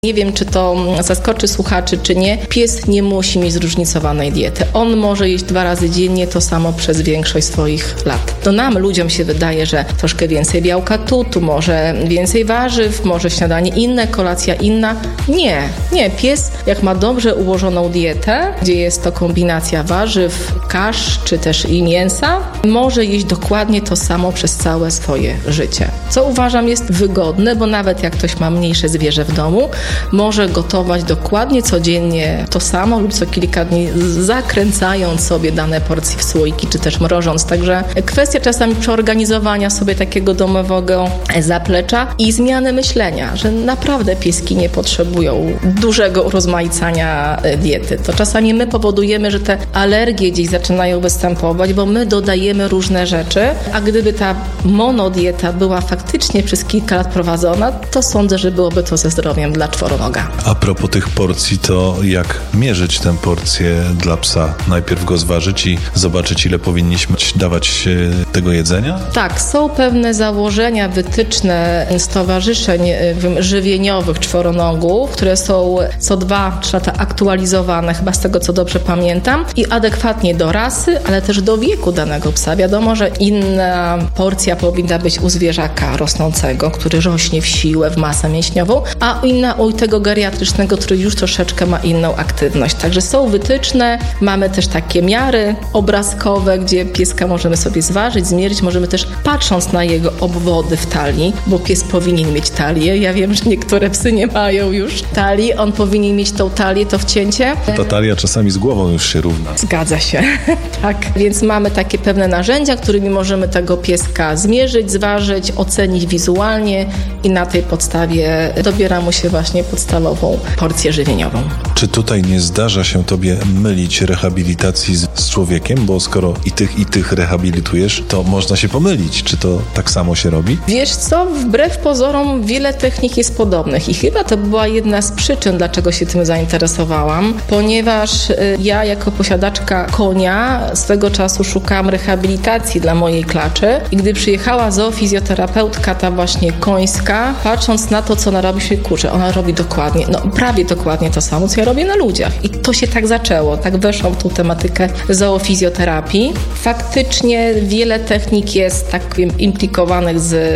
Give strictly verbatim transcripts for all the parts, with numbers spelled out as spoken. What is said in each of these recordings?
Nie wiem, czy to zaskoczy słuchaczy, czy nie. Pies nie musi mieć zróżnicowanej diety. On może jeść dwa razy dziennie to samo przez większość swoich lat. To nam, ludziom się wydaje, że troszkę więcej białka tu, tu może więcej warzyw, może śniadanie inne, kolacja inna. Nie, nie. Pies, jak ma dobrze ułożoną dietę, gdzie jest to kombinacja warzyw, kasz, czy też i mięsa, może jeść dokładnie to samo przez całe swoje życie. Co uważam jest wygodne, bo nawet jak ktoś ma mniejsze zwierzę w domu, może gotować dokładnie codziennie to samo lub co kilka dni, zakręcając sobie dane porcje w słoiki, czy też mrożąc. Także kwestia czasami przeorganizowania sobie takiego domowego zaplecza i zmiany myślenia, że naprawdę pieski nie potrzebują dużego urozmaicania diety. To czasami my powodujemy, że te alergie gdzieś zaczynają występować, bo my dodajemy różne rzeczy, a gdyby ta monodieta była faktycznie przez kilka lat prowadzona, to sądzę, że byłoby to ze zdrowiem dla czworonoga. A propos tych porcji, to jak mierzyć tę porcję dla psa? Najpierw go zważyć i zobaczyć, ile powinniśmy dawać tego jedzenia? Tak, są pewne założenia, wytyczne stowarzyszeń żywieniowych czworonogów, które są co dwa, trzy lata aktualizowane, chyba z tego, co dobrze pamiętam, i adekwatnie do rasy, ale też do wieku danego psa. Wiadomo, że inna porcja powinna być u zwierzaka rosnącego, który rośnie w siłę, w masę mięśniową, a inna u tego geriatrycznego, który już troszeczkę ma inną aktywność. Także są wytyczne, mamy też takie miary obrazkowe, gdzie pieska możemy sobie zważyć, zmierzyć, możemy też patrząc na jego obwody w talii, bo pies powinien mieć talię. Ja wiem, że niektóre psy nie mają już talii, on powinien mieć tą talię, to wcięcie. Ta talia czasami z głową już się równa. Zgadza się, tak. Więc mamy takie pewne narzędzia, którymi możemy tego pieska zmierzyć, zważyć, ocenić wizualnie i na tej podstawie dobiera mu się właśnie podstawową porcję żywieniową. Czy tutaj nie zdarza się tobie mylić rehabilitacji z, z człowiekiem, bo skoro i tych, i tych rehabilitujesz, to można się pomylić. Czy to tak samo się robi? Wiesz co, wbrew pozorom wiele technik jest podobnych i chyba to była jedna z przyczyn, dlaczego się tym zainteresowałam, ponieważ y, ja jako posiadaczka konia swego czasu szukałam rehabilitacji dla mojej klaczy i gdy przyjechała zoofizjoterapeutka, ta właśnie końska, patrząc na to, co ona robi, się kurczę, ona robi dokładnie, no prawie dokładnie to samo, co ja robię na ludziach. I to się tak zaczęło, tak weszłam w tą tematykę zoofizjoterapii. Faktycznie wiele technik jest tak wiem, implikowanych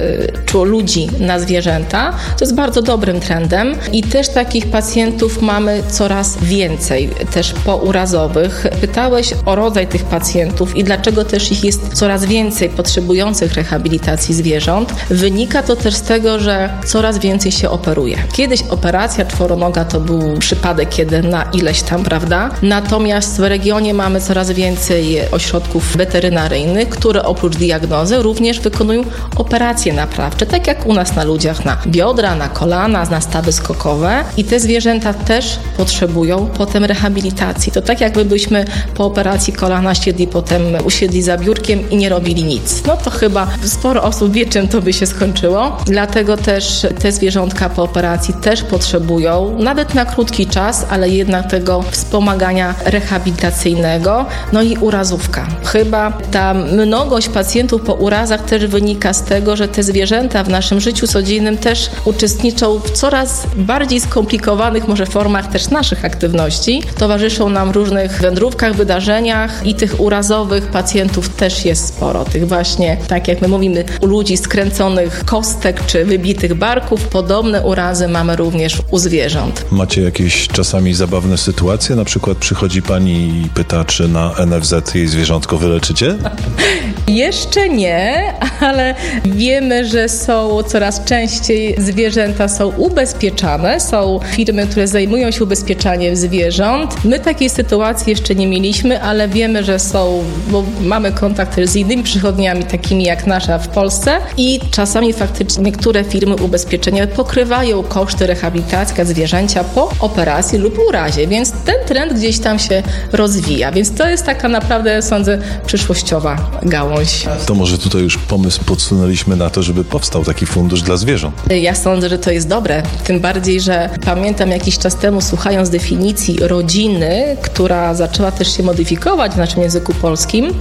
z ludzi na zwierzęta. To jest bardzo dobrym trendem i też takich pacjentów mamy coraz więcej, też pourazowych. Pytałeś o rodzaj tych pacjentów i dlaczego też ich jest coraz więcej potrzebujących rehabilitacji zwierząt. Wynika to też z tego, że coraz więcej się operuje. Kiedyś operacja czworonoga to był przypadek, kiedy na ileś tam, prawda? Natomiast w regionie mamy coraz więcej ośrodków weterynaryjnych, które oprócz diagnozy również wykonują operacje naprawcze, tak jak u nas na ludziach, na biodra, na kolana, na stawy skokowe i te zwierzęta też potrzebują potem rehabilitacji. To tak jakbyśmy po operacji kolana siedli potem, usiedli za biurkiem i nie robili nic. No to chyba sporo osób wie, czym to by się skończyło. Dlatego też te zwierzątka po operacji też potrzebują, nawet na krótki czas, ale jednak tego wspomagania rehabilitacyjnego, no i urazówka. Chyba ta mnogość pacjentów po urazach też wynika z tego, że te zwierzęta w naszym życiu codziennym też uczestniczą w coraz bardziej skomplikowanych może formach też naszych aktywności. Towarzyszą nam w różnych wędrówkach, wydarzeniach i tych urazowych pacjentów też jest sporo. Tych właśnie, tak jak my mówimy, u ludzi skręconych kostek czy wybitych barków, podobne urazy mamy również u zwierząt. Macie jakieś czasami zabawne sytuacje? Na przykład przychodzi pani i pyta, czy na N F Z jej zwierzątko wyleczycie? Jeszcze nie, ale wiemy, że są coraz częściej zwierzęta są ubezpieczane. Są firmy, które zajmują się ubezpieczaniem zwierząt. My takiej sytuacji jeszcze nie mieliśmy, ale wiemy, że są, bo mamy kontakt też z innymi przychodniami, takimi jak nasza w Polsce i czasami faktycznie niektóre firmy ubezpieczeniowe pokrywają koszty rehabilitacji zwierzęcia po operacji lub urazie, więc ten trend gdzieś tam się rozwija, więc to jest taka naprawdę, sądzę, przyszłościowa gałąź. To może tutaj już pomysł podsunęliśmy na to, żeby powstał taki fundusz dla zwierząt. Ja sądzę, że to jest dobre, tym bardziej, że pamiętam jakiś czas temu, słuchając definicji rodziny, która zaczęła też się modyfikować w naszym języku polskim, rodzina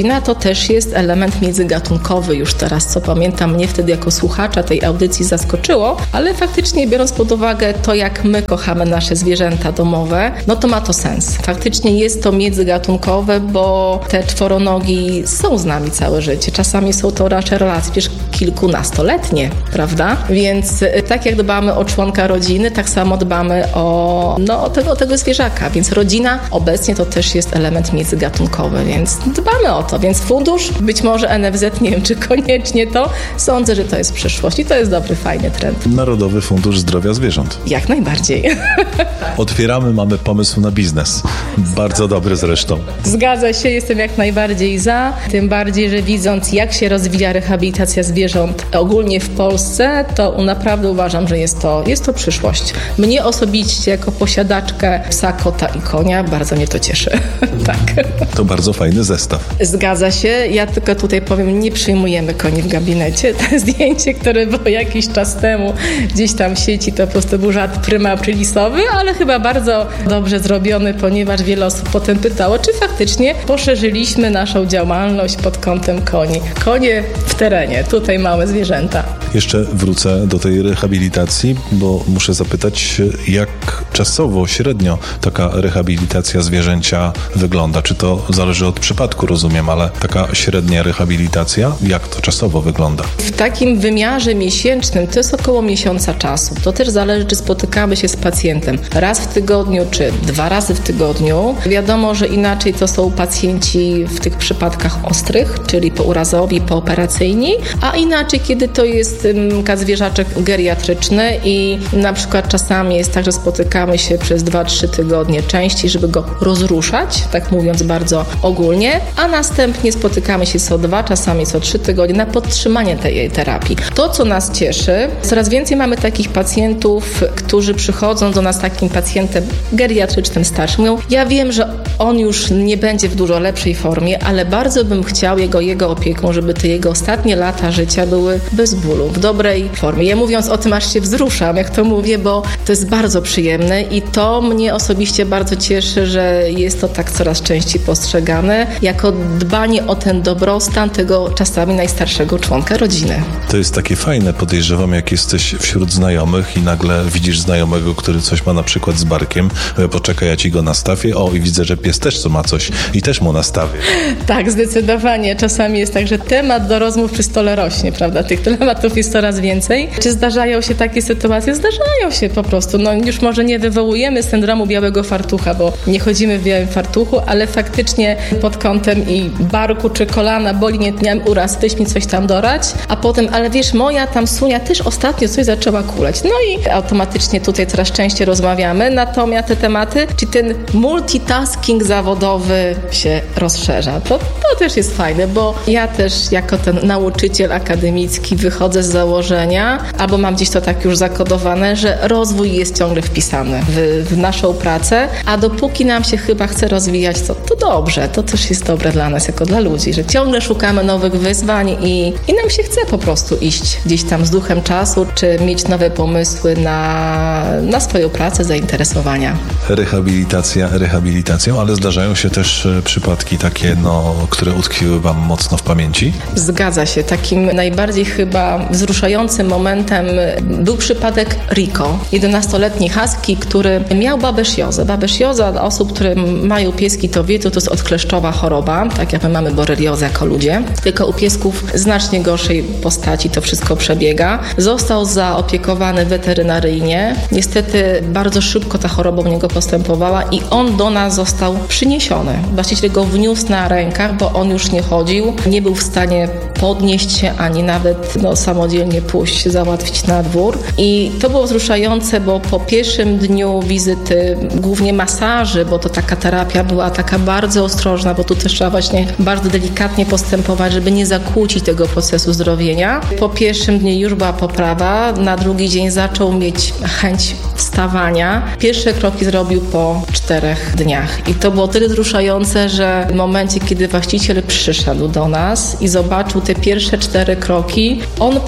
rodzina to też jest element międzygatunkowy już teraz, co pamiętam, mnie wtedy jako słuchacza tej audycji zaskoczyło, ale faktycznie biorąc pod uwagę to, jak my kochamy nasze zwierzęta domowe, no to ma to sens. Faktycznie jest to międzygatunkowe, bo te czworonogi są z nami całe życie. Czasami są to raczej relacje, przecież kilkunastoletnie, prawda? Więc tak jak dbamy o członka rodziny, tak samo dbamy o, no, o, tego, o tego zwierzaka. Więc rodzina obecnie to też jest element międzygatunkowy, więc dbamy o to. Więc fundusz, być może N F Z, nie wiem czy koniecznie to, sądzę, że to jest przyszłość i to jest dobry, fajny trend. Narodowy Fundusz Zdrowia Zwierząt. Jak najbardziej. Otwieramy, mamy pomysł na biznes. Bardzo dobry zresztą. Zgadza się, jestem jak najbardziej za. Tym bardziej, że widząc, jak się rozwija rehabilitacja zwierząt ogólnie w Polsce, to naprawdę uważam, że jest to, jest to przyszłość. Mnie osobiście, jako posiadaczkę psa, kota i konia, bardzo mnie to cieszy. Tak. To bardzo fajny zestaw. Zgadza się. Ja tylko tutaj powiem, nie przyjmujemy koni w gabinecie. To zdjęcie, które było jakiś czas temu gdzieś tam w sieci, to po prostu był żart prima aprilisowy, ale chyba bardzo dobrze zrobiony, ponieważ wiele osób potem pytało, czy faktycznie poszerzyliśmy naszą działalność pod kątem koni. Konie w terenie, tutaj małe zwierzęta. Jeszcze wrócę do tej rehabilitacji, bo muszę zapytać, jak czasowo, średnio taka rehabilitacja zwierzęcia wygląda? Czy to zależy od przypadku, rozumiem, ale taka średnia rehabilitacja, jak to czasowo wygląda? W takim wymiarze miesięcznym to jest około miesiąca czasu. To też zależy, czy spotykamy się z pacjentem raz w tygodniu, czy dwa razy w tygodniu. Wiadomo, że inaczej to są pacjenci w tych przypadkach ostrych, czyli pourazowi, pooperacyjni, a inaczej, kiedy to jest um, zwierzaczek geriatryczny i na przykład czasami jest tak, że spotykamy się przez dwa trzy tygodnie częściej, żeby go rozruszać, tak mówiąc bardzo ogólnie, a następnie spotykamy się co dwa, czasami co trzy tygodnie na podtrzymanie tej terapii. To, co nas cieszy, coraz więcej mamy takich pacjentów, którzy przychodzą do nas takim pacjentem geriatrycznym starszym. Mówią, ja wiem, że on już nie będzie w dużo lepszej formie, ale bardzo bym chciał jego, jego opieką, żeby te jego ostatnie lata życia były bez bólu, w dobrej formie. Ja mówiąc o tym, aż się wzruszam, jak to mówię, bo to jest bardzo przyjemne i to mnie osobiście bardzo cieszy, że jest to tak coraz częściej postrzegane jako dbanie o ten dobrostan tego czasami najstarszego członka rodziny. To jest takie fajne, podejrzewam, jak jesteś wśród znajomych i nagle widzisz znajomego, który coś ma na przykład z barkiem, poczekaj, ja ci go nastawię, o i widzę, że pies też co ma coś i też mu nastawię. Tak, zdecydowanie. Czasami jest tak, że temat do rozmów przy stole rośnie, prawda? Tych tematów jest coraz więcej. Czy zdarzają się takie sytuacje? Zdarzają się po prostu. No już może nie wywołujemy syndromu białego fartucha, bo nie chodzimy w białym fartuchu, ale faktycznie pod kątem i barku czy kolana boli, nie miałem uraz, weź mi coś tam dorać, a potem, ale wiesz, moja tam Sunia też ostatnio coś zaczęła kuleć. No i automatycznie tutaj coraz częściej rozmawiamy, natomiast te tematy, czy ten multitasking zawodowy się rozszerza. To, to też jest fajne, bo ja też jako ten nauczyciel akademicki wychodzę z założenia, albo mam gdzieś to tak już zakodowane, że rozwój jest ciągle wpisany w, w naszą pracę, a dopóki nam się chyba chce rozwijać, to, to dobrze, to też jest dobre dla nas jako dla ludzi, że ciągle szukamy nowych wyzwań i, i nam się chce po prostu iść gdzieś tam z duchem czasu, czy mieć nowe pomysły na, na swoją pracę, zainteresowania. Rehabilitacja rehabilitacją, ale zdarzają się też przypadki takie, no, które utkwiły wam mocno w pamięci? Zgadza się. Takim najbardziej chyba wzruszającym momentem był przypadek Rico, jedenastoletni husky, który miał babesiozę. Babesiozę dla osób, które mają pieski, to wiedzą, to jest odkleszczowa choroba, tak jak my mamy boreliozę jako ludzie, tylko u piesków znacznie gorszej postaci to wszystko przebiega. Został zaopiekowany weterynaryjnie. Niestety bardzo szybko ta choroba u niego postępowała i on do nas został przyniesiony. Właściciel go wniósł na rękach, bo on już nie chodził, nie był w stanie podnieść się, ani nawet no, samodzielnie pójść, załatwić na dwór. I to było wzruszające, bo po pierwszym dniu wizyty, głównie masaży, bo to taka terapia była taka bardzo ostrożna, bo tu też trzeba właśnie bardzo delikatnie postępować, żeby nie zakłócić tego procesu zdrowienia. Po pierwszym dniu już była poprawa, na drugi dzień zaczął mieć chęć wstawania. Pierwsze kroki zrobił po czterech dniach. I to było tyle wzruszające, że w momencie, kiedy właściciel przyszedł do nas i zobaczył te pierwsze cztery kroki, on płakał.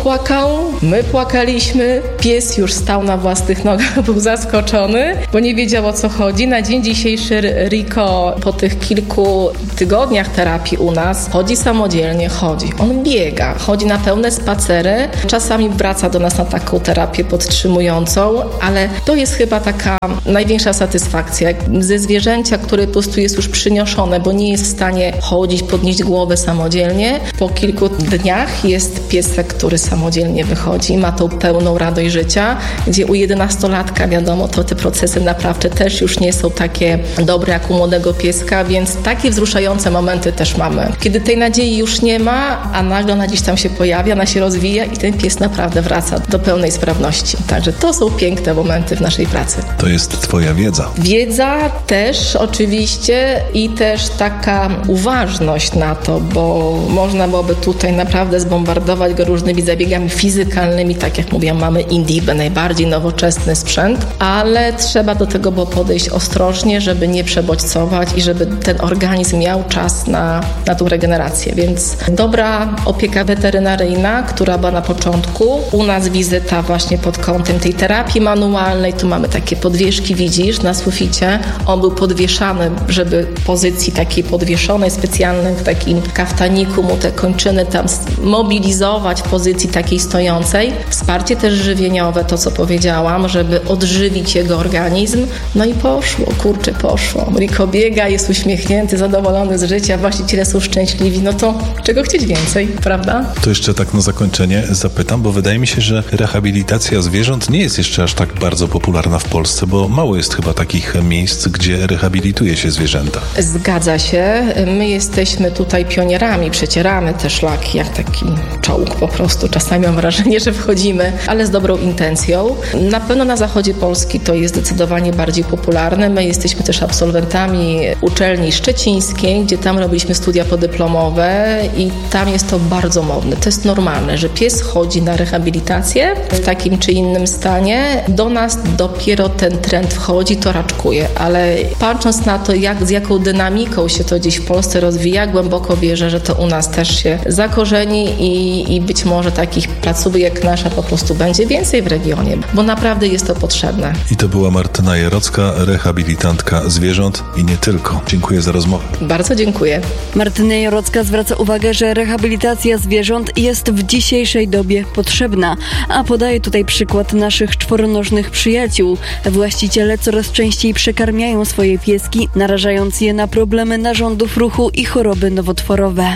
płakał, my płakaliśmy, pies już stał na własnych nogach, był zaskoczony, bo nie wiedział, o co chodzi. Na dzień dzisiejszy Rico po tych kilku tygodniach terapii u nas chodzi samodzielnie, chodzi. On biega, chodzi na pełne spacery, czasami wraca do nas na taką terapię podtrzymującą, ale to jest chyba taka największa satysfakcja ze zwierzęcia, które po prostu jest już przyniesione, bo nie jest w stanie chodzić, podnieść głowę samodzielnie. Po kilku dniach jest piesek, który samodzielnie wychodzi, ma tą pełną radość życia, gdzie u jedenastolatka, wiadomo, to te procesy naprawdę też już nie są takie dobre jak u młodego pieska, więc takie wzruszające momenty też mamy. Kiedy tej nadziei już nie ma, a nagle ona gdzieś tam się pojawia, ona się rozwija i ten pies naprawdę wraca do pełnej sprawności. Także to są piękne momenty w naszej pracy. To jest twoja wiedza. Wiedza też oczywiście i też taka uważność na to, bo można byłoby tutaj naprawdę zbombardować go różnymi zabiegami fizykalnymi, tak jak mówiłam, mamy Indibę, najbardziej nowoczesny sprzęt, ale trzeba do tego było podejść ostrożnie, żeby nie przebodźcować i żeby ten organizm miał czas na, na tą regenerację, więc dobra opieka weterynaryjna, która była na początku, u nas wizyta właśnie pod kątem tej terapii manualnej, tu mamy takie podwieszki, widzisz, na suficie, on był podwieszany, żeby w pozycji takiej podwieszonej, specjalnym w takim kaftaniku mu te kończyny tam mobilizować w pozycji takiej stojącej. Wsparcie też żywieniowe, to co powiedziałam, żeby odżywić jego organizm. No i poszło, kurczę, poszło. Rico biega, jest uśmiechnięty, zadowolony z życia, właściciele są szczęśliwi. No to czego chcieć więcej, prawda? To jeszcze tak na zakończenie zapytam, bo wydaje mi się, że rehabilitacja zwierząt nie jest jeszcze aż tak bardzo popularna w Polsce, bo mało jest chyba takich miejsc, gdzie rehabilituje się zwierzęta. Zgadza się. My jesteśmy tutaj pionierami, przecieramy te szlaki jak taki czołg po prostu. Czasami mam wrażenie, że wchodzimy, ale z dobrą intencją. Na pewno na zachodzie Polski to jest zdecydowanie bardziej popularne. My jesteśmy też absolwentami uczelni szczecińskiej, gdzie tam robiliśmy studia podyplomowe i tam jest to bardzo modne. To jest normalne, że pies chodzi na rehabilitację w takim czy innym stanie. Do nas dopiero ten trend wchodzi, to raczkuje, ale patrząc na to, jak, z jaką dynamiką się to gdzieś w Polsce rozwija, głęboko wierzę, że to u nas też się zakorzeni i, i być może takich placówek jak nasza po prostu będzie więcej w regionie, bo naprawdę jest to potrzebne. I to była Martyna Jarocka, rehabilitantka zwierząt i nie tylko. Dziękuję za rozmowę. Bardzo dziękuję. Martyna Jarocka zwraca uwagę, że rehabilitacja zwierząt jest w dzisiejszej dobie potrzebna, a podaje tutaj przykład naszych czworonożnych przyjaciół. Właściciele coraz częściej przekarmiają swoje pieski, narażając je na problemy narządów ruchu i choroby nowotworowe.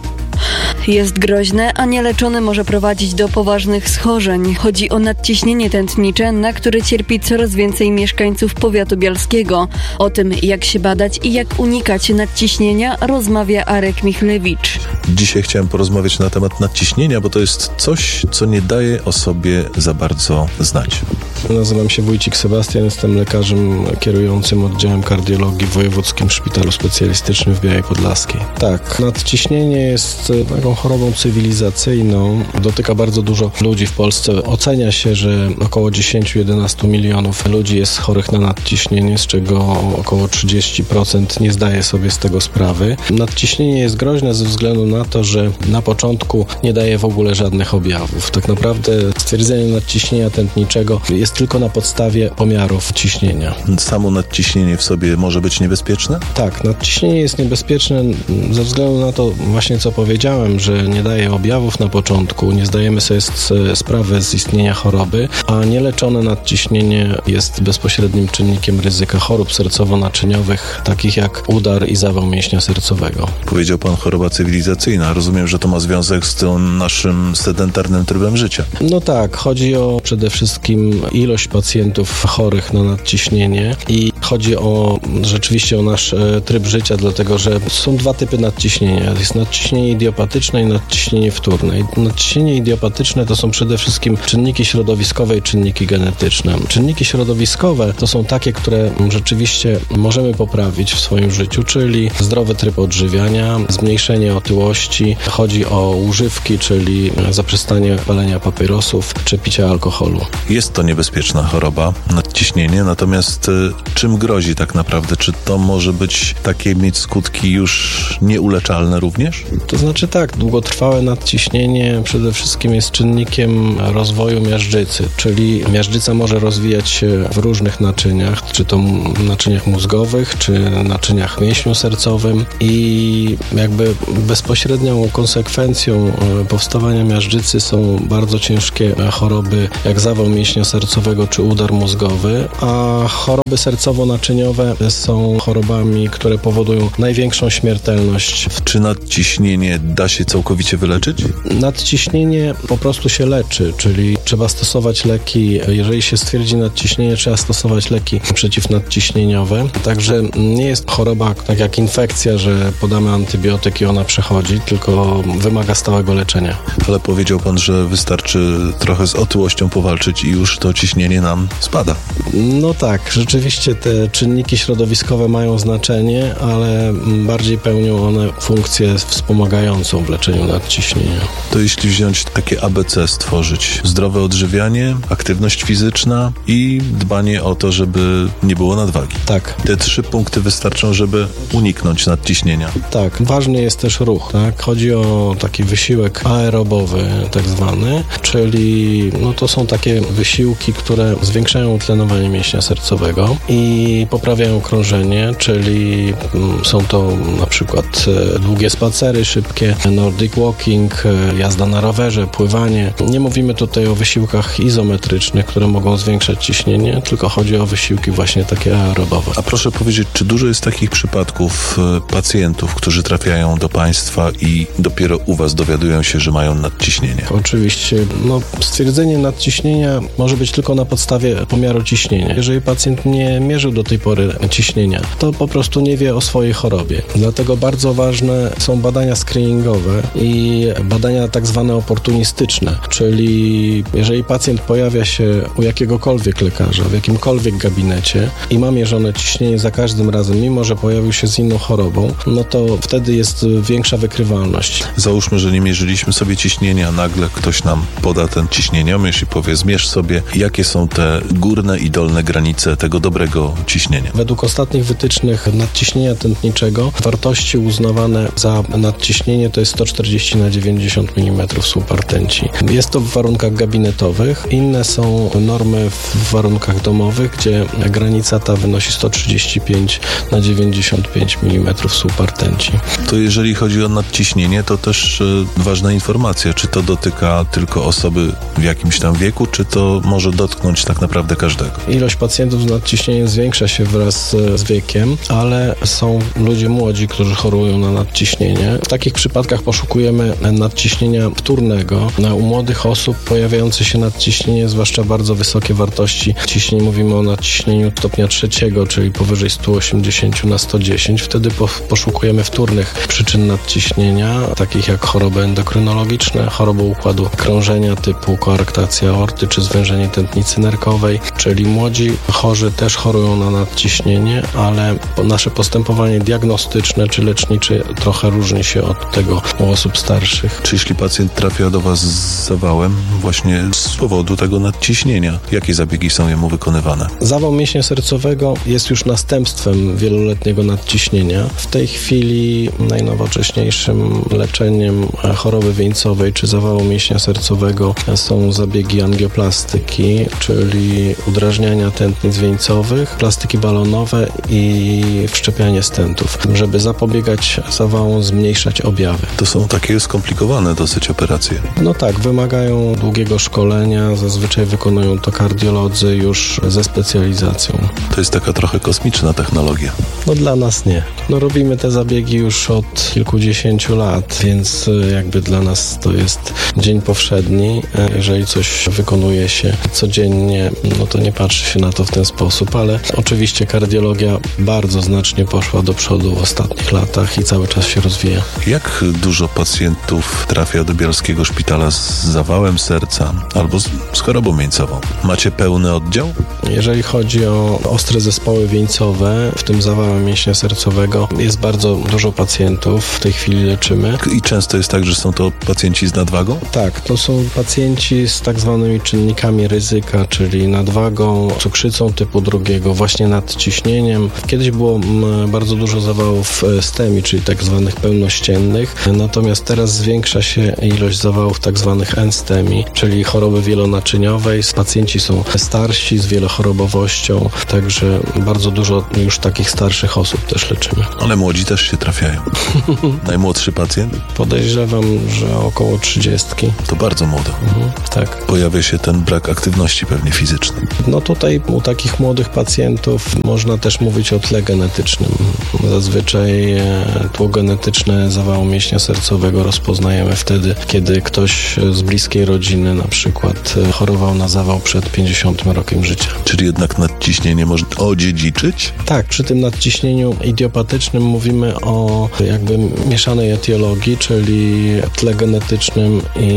Jest groźne, a nieleczone może prowadzić do poważnych schorzeń. Chodzi o nadciśnienie tętnicze, na które cierpi coraz więcej mieszkańców powiatu bialskiego. O tym, jak się badać i jak unikać nadciśnienia, rozmawia Arek Michlewicz. Dzisiaj chciałem porozmawiać na temat nadciśnienia, bo to jest coś, co nie daje o sobie za bardzo znać. Nazywam się Wójcik Sebastian, jestem lekarzem kierującym oddziałem kardiologii w Wojewódzkim Szpitalu Specjalistycznym w Białej Podlaskiej. Tak, nadciśnienie jest taką chorobą cywilizacyjną. Dotyka bardzo dużo ludzi w Polsce. Ocenia się, że około dziesięć do jedenastu milionów ludzi jest chorych na nadciśnienie, z czego około trzydzieści procent nie zdaje sobie z tego sprawy. Nadciśnienie jest groźne ze względu na to, że na początku nie daje w ogóle żadnych objawów. Tak naprawdę stwierdzenie nadciśnienia tętniczego jest tylko na podstawie pomiarów ciśnienia. Samo nadciśnienie w sobie może być niebezpieczne? Tak, nadciśnienie jest niebezpieczne ze względu na to właśnie, co powiedziałem, że nie daje objawów na początku, nie zdajemy sobie sprawy z istnienia choroby, a nieleczone nadciśnienie jest bezpośrednim czynnikiem ryzyka chorób sercowo-naczyniowych, takich jak udar i zawał mięśnia sercowego. Powiedział pan choroba cywilizacyjna. Rozumiem, że to ma związek z tym naszym sedentarnym trybem życia. No tak, chodzi o przede wszystkim ilość pacjentów chorych na nadciśnienie i chodzi o rzeczywiście o nasz e, tryb życia, dlatego że są dwa typy nadciśnienia. Jest nadciśnienie idiopatyczne i nadciśnienie wtórne. I nadciśnienie idiopatyczne to są przede wszystkim czynniki środowiskowe i czynniki genetyczne. Czynniki środowiskowe to są takie, które rzeczywiście możemy poprawić w swoim życiu, czyli zdrowy tryb odżywiania, zmniejszenie otyłości, chodzi o używki, czyli zaprzestanie palenia papierosów czy picia alkoholu. Jest to niebezpieczne niebezpieczna choroba, nadciśnienie, natomiast czym grozi tak naprawdę? Czy to może być takie mieć skutki już nieuleczalne również? To znaczy tak, długotrwałe nadciśnienie przede wszystkim jest czynnikiem rozwoju miażdżycy, czyli miażdżyca może rozwijać się w różnych naczyniach, czy to naczyniach mózgowych, czy naczyniach w mięśniu sercowym i jakby bezpośrednią konsekwencją powstawania miażdżycy są bardzo ciężkie choroby, jak zawał mięśnia sercowego czy udar mózgowy, a choroby sercowo-naczyniowe są chorobami, które powodują największą śmiertelność. Czy nadciśnienie da się całkowicie wyleczyć? Nadciśnienie po prostu się leczy, czyli trzeba stosować leki, jeżeli się stwierdzi nadciśnienie, trzeba stosować leki przeciwnadciśnieniowe. Także nie jest choroba tak jak infekcja, że podamy antybiotyk i ona przechodzi, tylko wymaga stałego leczenia. Ale powiedział pan, że wystarczy trochę z otyłością powalczyć i już to ciśnienie nam spada. No tak, rzeczywiście te czynniki środowiskowe mają znaczenie, ale bardziej pełnią one funkcję wspomagającą w leczeniu nadciśnienia. To jeśli wziąć takie A B C stworzyć, zdrowe odżywianie, aktywność fizyczna i dbanie o to, żeby nie było nadwagi. Tak. Te trzy punkty wystarczą, żeby uniknąć nadciśnienia. Tak. Ważny jest też ruch, tak? Chodzi o taki wysiłek aerobowy tak zwany, czyli no to są takie wysiłki, które zwiększają utlenowanie mięśnia sercowego i poprawiają krążenie, czyli są to na przykład długie spacery szybkie, nordic walking, jazda na rowerze, pływanie. Nie mówimy tutaj o wysiłkach izometrycznych, które mogą zwiększać ciśnienie, tylko chodzi o wysiłki właśnie takie aerobowe. A proszę powiedzieć, czy dużo jest takich przypadków pacjentów, którzy trafiają do Państwa i dopiero u Was dowiadują się, że mają nadciśnienie? Oczywiście. No, stwierdzenie nadciśnienia może być tylko na podstawie pomiaru ciśnienia. Jeżeli pacjent nie mierzył do tej pory ciśnienia, to po prostu nie wie o swojej chorobie. Dlatego bardzo ważne są badania screeningowe i badania tak zwane oportunistyczne, czyli jeżeli pacjent pojawia się u jakiegokolwiek lekarza, w jakimkolwiek gabinecie i ma mierzone ciśnienie za każdym razem, mimo że pojawił się z inną chorobą, no to wtedy jest większa wykrywalność. Załóżmy, że nie mierzyliśmy sobie ciśnienia, nagle ktoś nam poda ten ciśnieniomierz i powie, zmierz sobie, jakie są te górne i dolne granice tego dobrego ciśnienia. Według ostatnich wytycznych nadciśnienia tętniczego wartości uznawane za nadciśnienie to jest sto czterdzieści na dziewięćdziesiąt milimetrów słupa rtęci. Jest to w warunkach gabinetowych. Inne są normy w warunkach domowych, gdzie granica ta wynosi sto trzydzieści pięć na dziewięćdziesiąt pięć milimetrów słupa rtęci. To jeżeli chodzi o nadciśnienie, to też e, ważna informacja, czy to dotyka tylko osoby w jakimś tam wieku, czy to może dotknąć tak naprawdę każdego? Ilość pacjentów z nadciśnieniem zwiększa się wraz z wiekiem, ale są ludzie młodzi, którzy chorują na nadciśnienie. W takich przypadkach poszukujemy nadciśnienia wtórnego. U młodych osób pojawiające się nadciśnienie, zwłaszcza bardzo wysokie wartości ciśnienia, mówimy o nadciśnieniu stopnia trzeciego, czyli powyżej sto osiemdziesiąt na sto dziesięć. Wtedy po, poszukujemy wtórnych przyczyn nadciśnienia, takich jak choroby endokrynologiczne, choroby układu krążenia typu koarektacja aorty czy zwężenie tętnicy nerkowej, czyli młodzi chorzy też chorują na nadciśnienie, ale nasze postępowanie diagnostyczne czy lecznicze trochę różni się od tego u osób starszych. Czy jeśli pacjent trafia do Was z zawałem właśnie z powodu tego nadciśnienia, jakie zabiegi są jemu wykonywane? Zawał mięśnia sercowego jest już następstwem wieloletniego nadciśnienia. W tej chwili najnowocześniejszym leczeniem choroby wieńcowej czy zawału mięśnia sercowego są zabiegi angioplastyki, czyli udrażniania tętnic wieńcowych, plastyki balonowe i wszczepianie stentów, żeby zapobiegać zawałom, zmniejszać objawy. To są takie skomplikowane dosyć operacje. No tak, wymagają długiego szkolenia, zazwyczaj wykonują to kardiolodzy już ze specjalizacją. To jest taka trochę kosmiczna technologia. No dla nas nie. No robimy te zabiegi już od kilkudziesięciu lat, więc jakby dla nas to jest dzień powszedni. Jeżeli coś wykonuje się codziennie, no to nie patrzy się na to w ten sposób, ale oczywiście kardiologia bardzo znacznie poszła do przodu w ostatnich latach i cały czas się rozwija. Jak dużo pacjentów trafia do Bielskiego Szpitala z zawałem serca albo z, z chorobą wieńcową? Macie pełny oddział? Jeżeli chodzi o ostre zespoły wieńcowe, w tym zawałem mięśnia sercowego, jest bardzo dużo pacjentów, w tej chwili leczymy. I często jest tak, że są to pacjenci z nadwagą? Tak, to są pacjenci z tak zwanymi czynnikami ryzyka, ryzyka, czyli nadwagą, cukrzycą typu drugiego, właśnie nadciśnieniem. Kiedyś było m, bardzo dużo zawałów STEMI, czyli tak zwanych pełnościennych, natomiast teraz zwiększa się ilość zawałów tak zwanych N-STEMI, czyli choroby wielonaczyniowej. Pacjenci są starsi, z wielochorobowością, także bardzo dużo już takich starszych osób też leczymy. Ale młodzi też się trafiają. Najmłodszy pacjent? Podejrzewam, że około trzydziestki. To bardzo młodo. Mhm, tak. Pojawia się ten brak aktywności pewnie fizycznej. No tutaj u takich młodych pacjentów można też mówić o tle genetycznym. Zazwyczaj tło genetyczne zawału mięśnia sercowego rozpoznajemy wtedy, kiedy ktoś z bliskiej rodziny na przykład chorował na zawał przed pięćdziesiątym rokiem życia. Czyli jednak nadciśnienie można odziedziczyć? Tak, przy tym nadciśnieniu idiopatycznym mówimy o jakby mieszanej etiologii, czyli tle genetycznym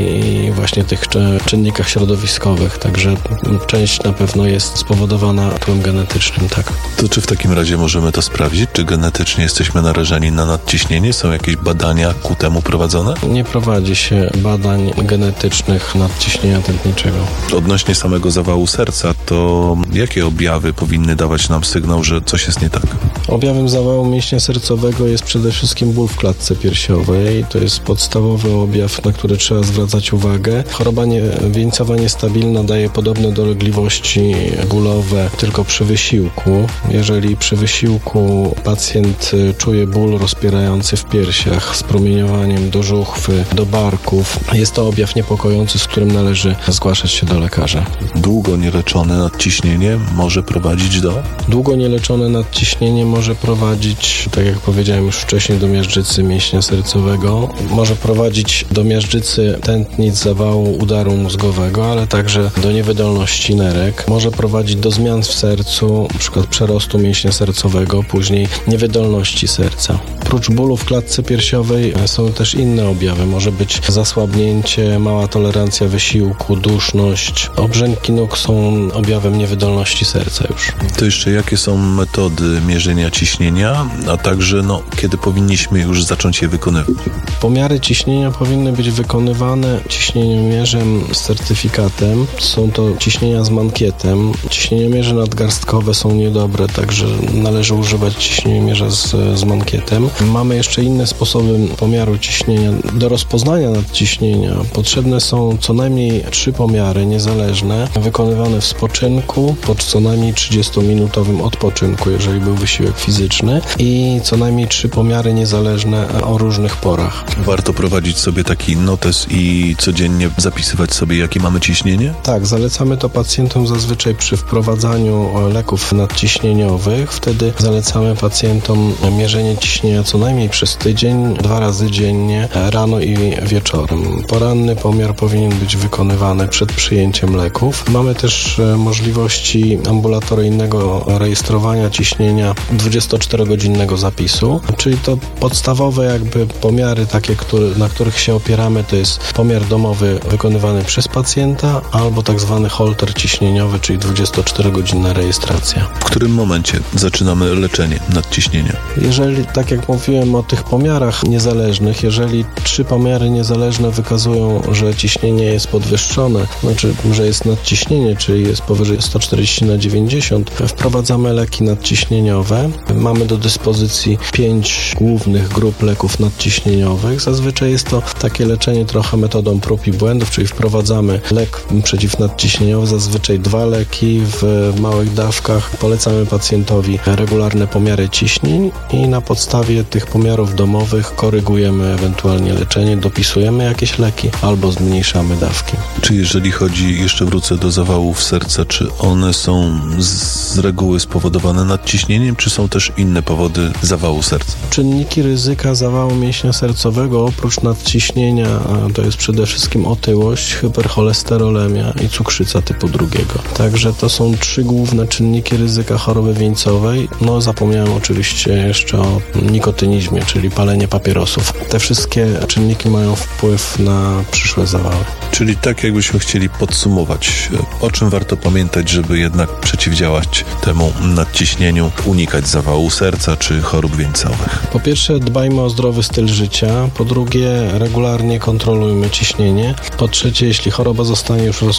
i właśnie tych czynnikach środowiskowych. Także część na pewno jest spowodowana tłem genetycznym, tak. To czy w takim razie możemy to sprawdzić? Czy genetycznie jesteśmy narażeni na nadciśnienie? Są jakieś badania ku temu prowadzone? Nie prowadzi się badań genetycznych nadciśnienia tętniczego. Odnośnie samego zawału serca, to jakie objawy powinny dawać nam sygnał, że coś jest nie tak? Objawem zawału mięśnia sercowego jest przede wszystkim ból w klatce piersiowej. To jest podstawowy objaw, na który trzeba zwracać uwagę. Choroba nie, wieńcowa niestabilna daje podobne dolegliwości bólowe tylko przy wysiłku. Jeżeli przy wysiłku pacjent czuje ból rozpierający w piersiach z promieniowaniem do żuchwy, do barków, jest to objaw niepokojący, z którym należy zgłaszać się do lekarza. Długo nieleczone nadciśnienie może prowadzić do? Długo nieleczone nadciśnienie może prowadzić, tak jak powiedziałem już wcześniej, do miażdżycy mięśnia sercowego. Może prowadzić do miażdżycy tętnic zawału udaru mózgowego, ale także do niewydolności nerek. Może prowadzić do zmian w sercu, np. przerostu mięśnia sercowego, później niewydolności serca. Prócz bólu w klatce piersiowej są też inne objawy. Może być zasłabnięcie, mała tolerancja wysiłku, duszność. Obrzęki nóg są objawem niewydolności serca już. To jeszcze jakie są metody mierzenia ciśnienia, a także no, kiedy powinniśmy już zacząć je wykonywać? Pomiary ciśnienia powinny być wykonywane ciśnieniomierzem z certyfikatem. Są to ciśnienia z mankietem. Ciśnieniomierze nadgarstkowe są niedobre, także należy używać ciśnieniomierza z, z mankietem. Mamy jeszcze inne sposoby pomiaru ciśnienia. Do rozpoznania nadciśnienia potrzebne są co najmniej trzy pomiary niezależne, wykonywane w spoczynku, po co najmniej trzydziestominutowym odpoczynku, jeżeli był wysiłek fizyczny, i co najmniej trzy pomiary niezależne o różnych porach. Warto prowadzić sobie taki notes i codziennie zapisywać sobie, jakie mamy ciśnienie? Tak, zalecamy to pacjentom zazwyczaj przy wprowadzaniu leków nadciśnieniowych. Wtedy zalecamy pacjentom mierzenie ciśnienia co najmniej przez tydzień, dwa razy dziennie, rano i wieczorem. Poranny pomiar powinien być wykonywany przed przyjęciem leków. Mamy też możliwości ambulatoryjnego rejestrowania ciśnienia dwudziestoczterogodzinnego zapisu, czyli to podstawowe jakby pomiary takie, które, na których się opieramy, to jest pomiar domowy wykonywany przez pacjenta albo tak zwany holter ciśnieniowy, czyli dwudziestoczterogodzinna rejestracja. W którym momencie zaczynamy leczenie nadciśnienia? Jeżeli, tak jak mówiłem o tych pomiarach niezależnych, jeżeli trzy pomiary niezależne wykazują, że ciśnienie jest podwyższone, znaczy, że jest nadciśnienie, czyli jest powyżej sto czterdzieści na dziewięćdziesiąt, wprowadzamy leki nadciśnieniowe. Mamy do dyspozycji pięć głównych grup leków nadciśnieniowych. Zazwyczaj jest to takie leczenie trochę metodą prób i błędów, czyli wprowadzamy lek przeciwnadciśnieniowy, zazwyczaj dwa leki w małych dawkach. Polecamy pacjentowi regularne pomiary ciśnień i na podstawie tych pomiarów domowych korygujemy ewentualnie leczenie, dopisujemy jakieś leki albo zmniejszamy dawki. Czy jeżeli chodzi, jeszcze wrócę do zawałów serca, czy one są z reguły spowodowane nadciśnieniem, czy są też inne powody zawału serca? Czynniki ryzyka zawału mięśnia sercowego oprócz nadciśnienia to jest przede wszystkim otyłość, hypercholesterolemia i cukrzyca typu drugiego. Także to są trzy główne czynniki ryzyka choroby wieńcowej. No zapomniałem oczywiście jeszcze o nikotynizmie, czyli palenie papierosów. Te wszystkie czynniki mają wpływ na przyszłe zawały. Czyli tak jakbyśmy chcieli podsumować, o czym warto pamiętać, żeby jednak przeciwdziałać temu nadciśnieniu, unikać zawału serca czy chorób wieńcowych? Po pierwsze, dbajmy o zdrowy styl życia. Po drugie, regularnie kontrolujmy ciśnienie. Po trzecie, jeśli choroba zostanie już rozpoznana,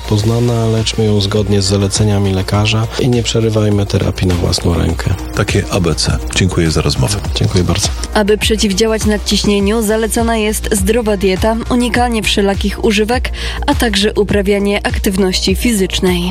nielegalna, leczmy ją zgodnie z zaleceniami lekarza i nie przerywajmy terapii na własną rękę. Takie A B C. Dziękuję za rozmowę. Dziękuję bardzo. Aby przeciwdziałać nadciśnieniu, zalecana jest zdrowa dieta, unikanie wszelakich używek, a także uprawianie aktywności fizycznej.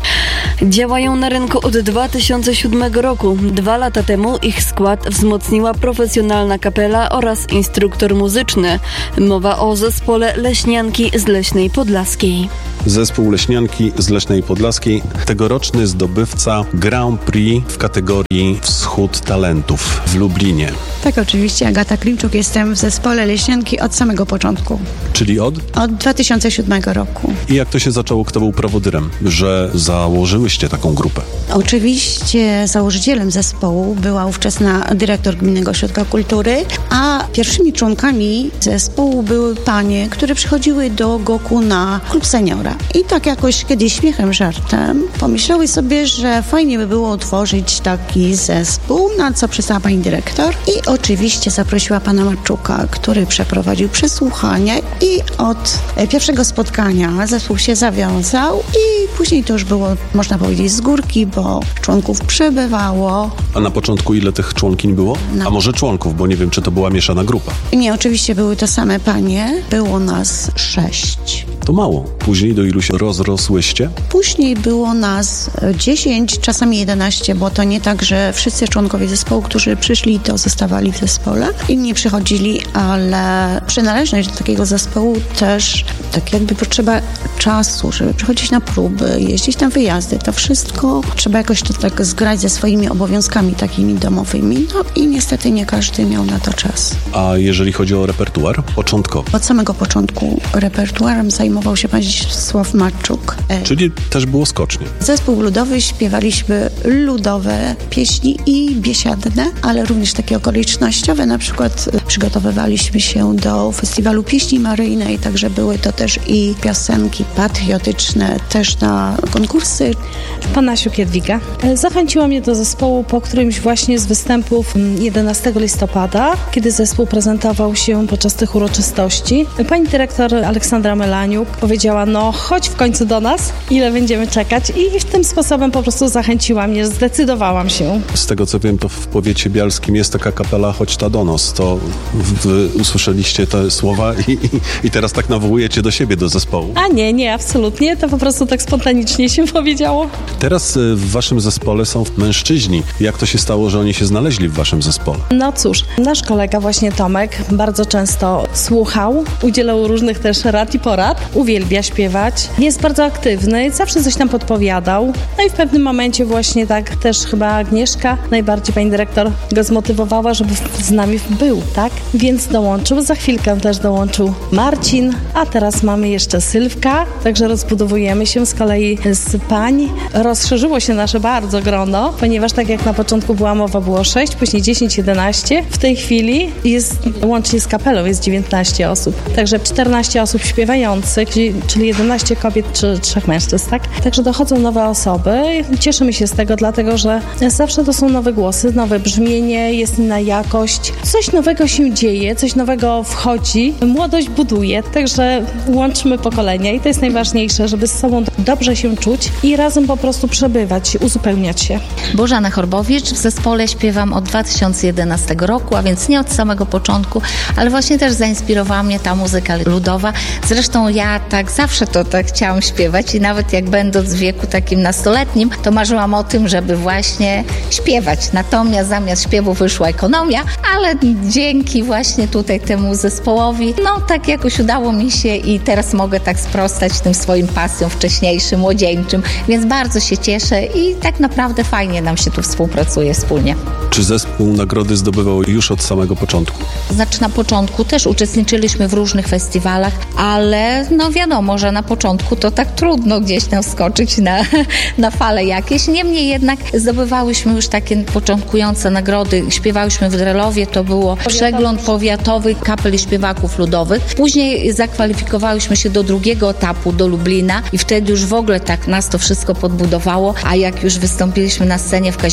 Działają na rynku od dwa tysiące siódmego roku. Dwa lata temu ich skład wzmocniła profesjonalna kapela oraz instruktor muzyczny. Mowa o zespole Leśnianki z Leśnej Podlaskiej. Zespół Leśnianki z Leśnej Podlaskiej, tegoroczny zdobywca Grand Prix w kategorii Wschód Talentów w Lublinie. Tak, oczywiście. Agata Klimczuk, jestem w zespole Leśnianki od samego początku. Czyli od? Od dwa tysiące siódmego roku. I jak to się zaczęło, kto był prowodyrem, że założyłyście taką grupę? Oczywiście założycielem zespołu była ówczesna dyrektor Gminnego Ośrodka Kultury, a pierwszymi członkami zespołu były panie, które przychodziły do Goku na klub seniora. I tak jakoś kiedyś śmiechem, żartem pomyślały sobie, że fajnie by było utworzyć taki zespół, na co przystała pani dyrektor i oczywiście zaprosiła pana Marczuka, który przeprowadził przesłuchanie i od pierwszego spotkania zespół się zawiązał i później to już było, można powiedzieć, z górki, bo członków przebywało. A na początku ile tych członkiń było? No. A może członków, bo nie wiem, czy to była mieszana grupa. Nie, oczywiście były to same panie, było nas sześć. To mało. Później do ilu się rozrosłyście? Później było nas dziesięć, czasami jedenaście, bo to nie tak, że wszyscy członkowie zespołu, którzy przyszli, to zostawali w zespole. Inni przychodzili, ale przynależność do takiego zespołu też tak jakby potrzeba czasu, żeby przychodzić na próby, jeździć na wyjazdy. To wszystko trzeba jakoś to tak zgrać ze swoimi obowiązkami takimi domowymi. No i niestety nie każdy miał na to czas. A jeżeli chodzi o repertuar? Początkowo. Od samego początku repertuarem zajmował się pan Sław Marczuk. Czyli też było skocznie. Zespół ludowy, śpiewaliśmy ludowe pieśni i biesiadne, ale również takie okolicznościowe. Na przykład przygotowywaliśmy się do festiwalu pieśni maryjnej, także były to też i piosenki patriotyczne, też na konkursy. Panasiuk Jadwiga zachęciła mnie do zespołu po którymś właśnie z występów jedenastego listopada, kiedy zespół prezentował się podczas tych uroczystości. Pani dyrektor Aleksandra Melaniuk powiedziała, no chodź w końcu do nas, ile będziemy czekać i tym sposobem po prostu zachęciła mnie, zdecydowałam się. Z tego co wiem, to w powiecie bialskim jest taka kapela Chodź ta do nos. To wy usłyszeliście te słowa i, i, i teraz tak nawołujecie do siebie, do zespołu. A nie, nie, absolutnie, to po prostu tak spontanicznie się powiedziało. Teraz w waszym zespole są mężczyźni. Jak to się stało, że oni się znaleźli w waszym zespole? No cóż, nasz kolega właśnie Tomek bardzo często słuchał, udzielał różnych też rad i porad, uwielbia śpiewać, jest bardzo aktywny, zawsze coś nam podpowiadał. No i w pewnym momencie właśnie tak też chyba Agnieszka, najbardziej pani dyrektor, go zmotywowała, żeby z nami był, tak? Więc dołączył, za chwilkę też dołączył Marcin, a teraz mamy jeszcze Sylwka, także rozbudowujemy się z kolei z pań. Rozszerzyło się nasze bardzo grono, ponieważ tak jak na początku była mowa, było sześć, później dziesięć, jedenaście. W tej chwili jest, łącznie z kapelą, jest dziewiętnaście osób. Także czternaście osób śpiewających, czyli jedenaście kobiet czy trzech mężczyzn, tak? Także dochodzą nowe osoby. Cieszymy się z tego, dlatego że zawsze to są nowe głosy, nowe brzmienie, jest inna jakość. Coś nowego się dzieje, coś nowego wchodzi. Młodość buduje, także łączymy pokolenia i to jest najważniejsze, żeby z sobą dobrze się czuć i razem po prostu przebywać, uzupełniać się. Bożena Chorbowicz, w zespole śpiewam od dwa tysiące jedenastego roku, a więc nie od samego początku, ale właśnie też zainspirowała mnie ta muzyka ludowa. Zresztą ja tak zawsze to tak chciałam śpiewać i nawet jak będąc w wieku takim nastoletnim, to marzyłam o tym, żeby właśnie śpiewać. Natomiast zamiast śpiewu wyszła ekonomia, ale dzięki właśnie tutaj temu zespołowi, no tak jakoś udało mi się i teraz mogę tak sprostać tym swoim pasjom wcześniejszym, młodzieńczym, więc bardzo się cieszę i tak naprawdę fajnie nam się tu współpracuje wspólnie. Czy zespół nagrody zdobywał już od samego początku? Znaczy na początku też uczestniczyliśmy w różnych festiwalach, ale no wiadomo, że na początku to tak trudno gdzieś tam wskoczyć na, na fale jakieś. Niemniej jednak zdobywałyśmy już takie początkujące nagrody. Śpiewałyśmy w Drelowie, to było przegląd powiatowy kapel i śpiewaków ludowych. Później zakwalifikowałyśmy się do drugiego etapu, do Lublina i wtedy już w ogóle tak nas to wszystko podbudowało, a jak już wystąpiliśmy na scenie w Kazimierzu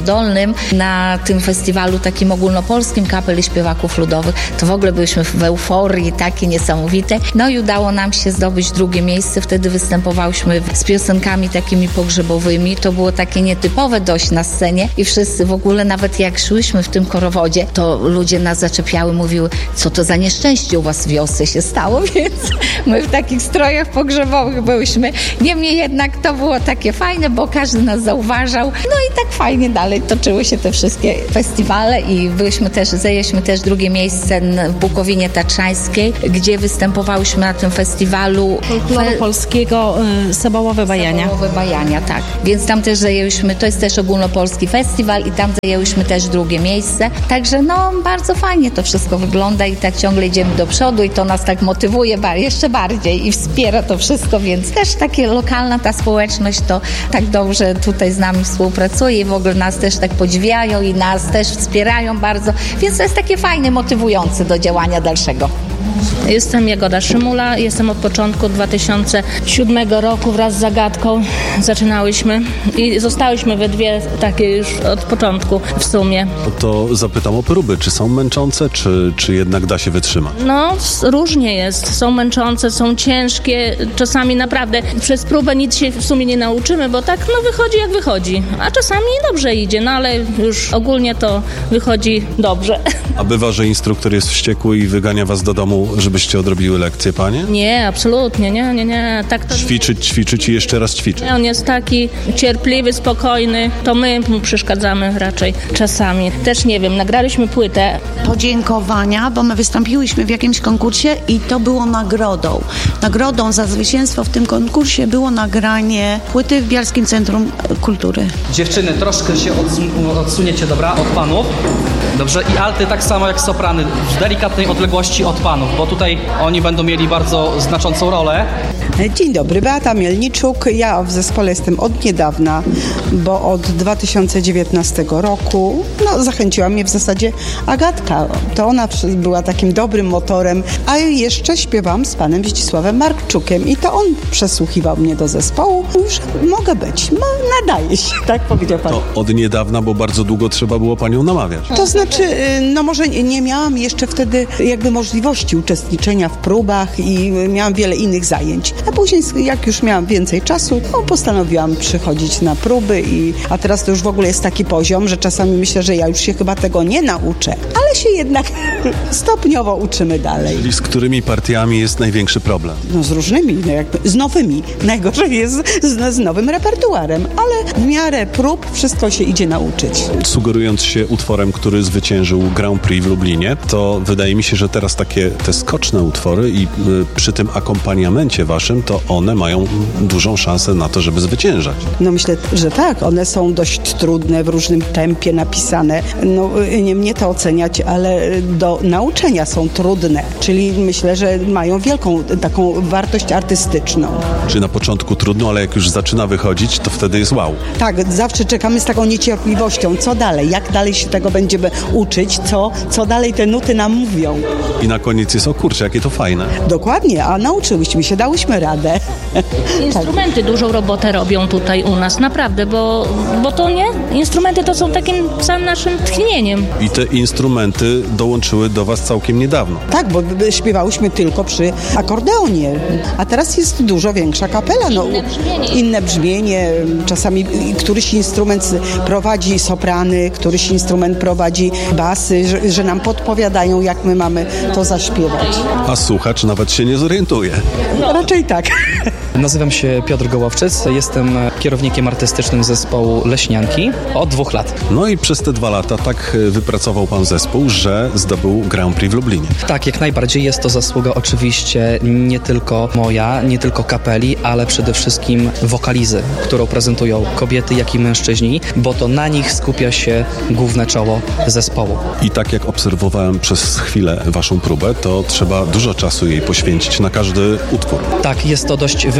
Dolnym na tym festiwalu takim ogólnopolskim kapel i śpiewaków ludowych. To w ogóle byliśmy w euforii takiej niesamowitej. No i udało nam się zdobyć drugie miejsce. Wtedy występowałyśmy z piosenkami takimi pogrzebowymi. To było takie nietypowe dość na scenie i wszyscy w ogóle, nawet jak szłyśmy w tym korowodzie, to ludzie nas zaczepiały, mówiły, co to za nieszczęście u was w wiosce się stało, więc my w takich strojach pogrzebowych byłyśmy. Niemniej jednak to było takie fajne, bo każdy nas zauważał. No i tak fajnie dalej toczyły się te wszystkie festiwale i byliśmy też, zajęliśmy też drugie miejsce w Bukowinie Tatrzańskiej, gdzie występowałyśmy na tym festiwalu Folkloru polskiego y, Sobołowe Bajania. Sobołowe Bajania, tak. Więc tam też zajęłyśmy, to jest też ogólnopolski festiwal i tam zajęłyśmy też drugie miejsce. Także no bardzo fajnie to wszystko wygląda i tak ciągle idziemy do przodu i to nas tak motywuje jeszcze bardziej i wspiera to wszystko, więc też takie lokalna ta społeczność to tak dobrze tutaj z nami współpracuje i w ogóle nas też tak podziwiają i nas też wspierają bardzo, więc to jest takie fajne, motywujące do działania dalszego. Jestem Jagoda Szymula, jestem od początku dwa tysiące siódmego roku wraz z Zagadką zaczynałyśmy i zostałyśmy we dwie takie już od początku w sumie. To zapytam o próby, czy są męczące, czy, czy jednak da się wytrzymać? No różnie jest, są męczące, są ciężkie, czasami naprawdę przez próbę nic się w sumie nie nauczymy, bo tak no wychodzi jak wychodzi, a czasami dobrze idzie, no ale już ogólnie to wychodzi dobrze. A bywa, że instruktor jest wściekły i wygania was do domu, żebyście odrobiły lekcje, panie? Nie, absolutnie, nie, nie, nie. Tak to... Ćwiczyć, ćwiczyć i jeszcze raz ćwiczyć. Nie, on jest taki cierpliwy, spokojny, to my mu przeszkadzamy raczej czasami. Też nie wiem, nagraliśmy płytę. Podziękowania, bo my wystąpiłyśmy w jakimś konkursie i to było nagrodą. Nagrodą za zwycięstwo w tym konkursie było nagranie płyty w Bielskim Centrum Kultury. Dziewczyny, troszkę się odsun- odsuniecie, dobra, od panów. Dobrze, i alty tak samo jak soprany, w delikatnej odległości od panów, bo tutaj oni będą mieli bardzo znaczącą rolę. Dzień dobry, Beata Mielniczuk. Ja w zespole jestem od niedawna, bo od dwa tysiące dziewiętnastego roku no, zachęciła mnie w zasadzie Agatka. To ona była takim dobrym motorem, a jeszcze śpiewam z panem Zdzisławem Markczukiem i to on przesłuchiwał mnie do zespołu. Już mogę być, no, nadaje się, tak powiedział pan. To od niedawna, bo bardzo długo trzeba było panią namawiać. To znaczy, no może nie miałam jeszcze wtedy jakby możliwości uczestniczenia w próbach i miałam wiele innych zajęć. A później, jak już miałam więcej czasu, to postanowiłam przychodzić na próby i a teraz to już w ogóle jest taki poziom, że czasami myślę, że ja już się chyba tego nie nauczę, ale się jednak stopniowo uczymy dalej. Czyli z którymi partiami jest największy problem? No z różnymi, no jakby, z nowymi. Najgorzej jest z, z nowym repertuarem, ale w miarę prób wszystko się idzie nauczyć. Sugerując się utworem, który zwyciężył Grand Prix w Lublinie, to wydaje mi się, że teraz takie te skoczne utwory i y, przy tym akompaniamencie waszym, to one mają dużą szansę na to, żeby zwyciężać. No myślę, że tak. One są dość trudne, w różnym tempie napisane. No nie mnie to oceniać, ale do nauczenia są trudne. Czyli myślę, że mają wielką taką wartość artystyczną. Czy na początku trudno, ale jak już zaczyna wychodzić, to wtedy jest wow. Tak, zawsze czekamy z taką niecierpliwością. Co dalej? Jak dalej się tego będziemy uczyć? Co, co dalej te nuty nam mówią? I na koniec jest, o kurczę, jakie to fajne. Dokładnie, a nauczyłyśmy się, dałyśmy radę. Instrumenty dużą robotę robią tutaj u nas, naprawdę, bo, bo to nie, instrumenty to są takim samym naszym tchnieniem. I te instrumenty dołączyły do was całkiem niedawno. Tak, bo śpiewałyśmy tylko przy akordeonie, a teraz jest dużo większa kapela. No, inne brzmienie. Inne brzmienie, czasami któryś instrument prowadzi soprany, któryś instrument prowadzi basy, że, że nam podpowiadają, jak my mamy to zaśpiewać. A słuchacz nawet się nie zorientuje. No. Raczej tak. Nazywam się Piotr Gołowczyc, jestem kierownikiem artystycznym zespołu Leśnianki od dwóch lat. No i przez te dwa lata tak wypracował pan zespół, że zdobył Grand Prix w Lublinie. Tak, jak najbardziej jest to zasługa oczywiście nie tylko moja, nie tylko kapeli, ale przede wszystkim wokalizy, którą prezentują kobiety, jak i mężczyźni, bo to na nich skupia się główne czoło zespołu. I tak jak obserwowałem przez chwilę waszą próbę, to trzeba dużo czasu jej poświęcić na każdy utwór. Tak, jest to dość wymagające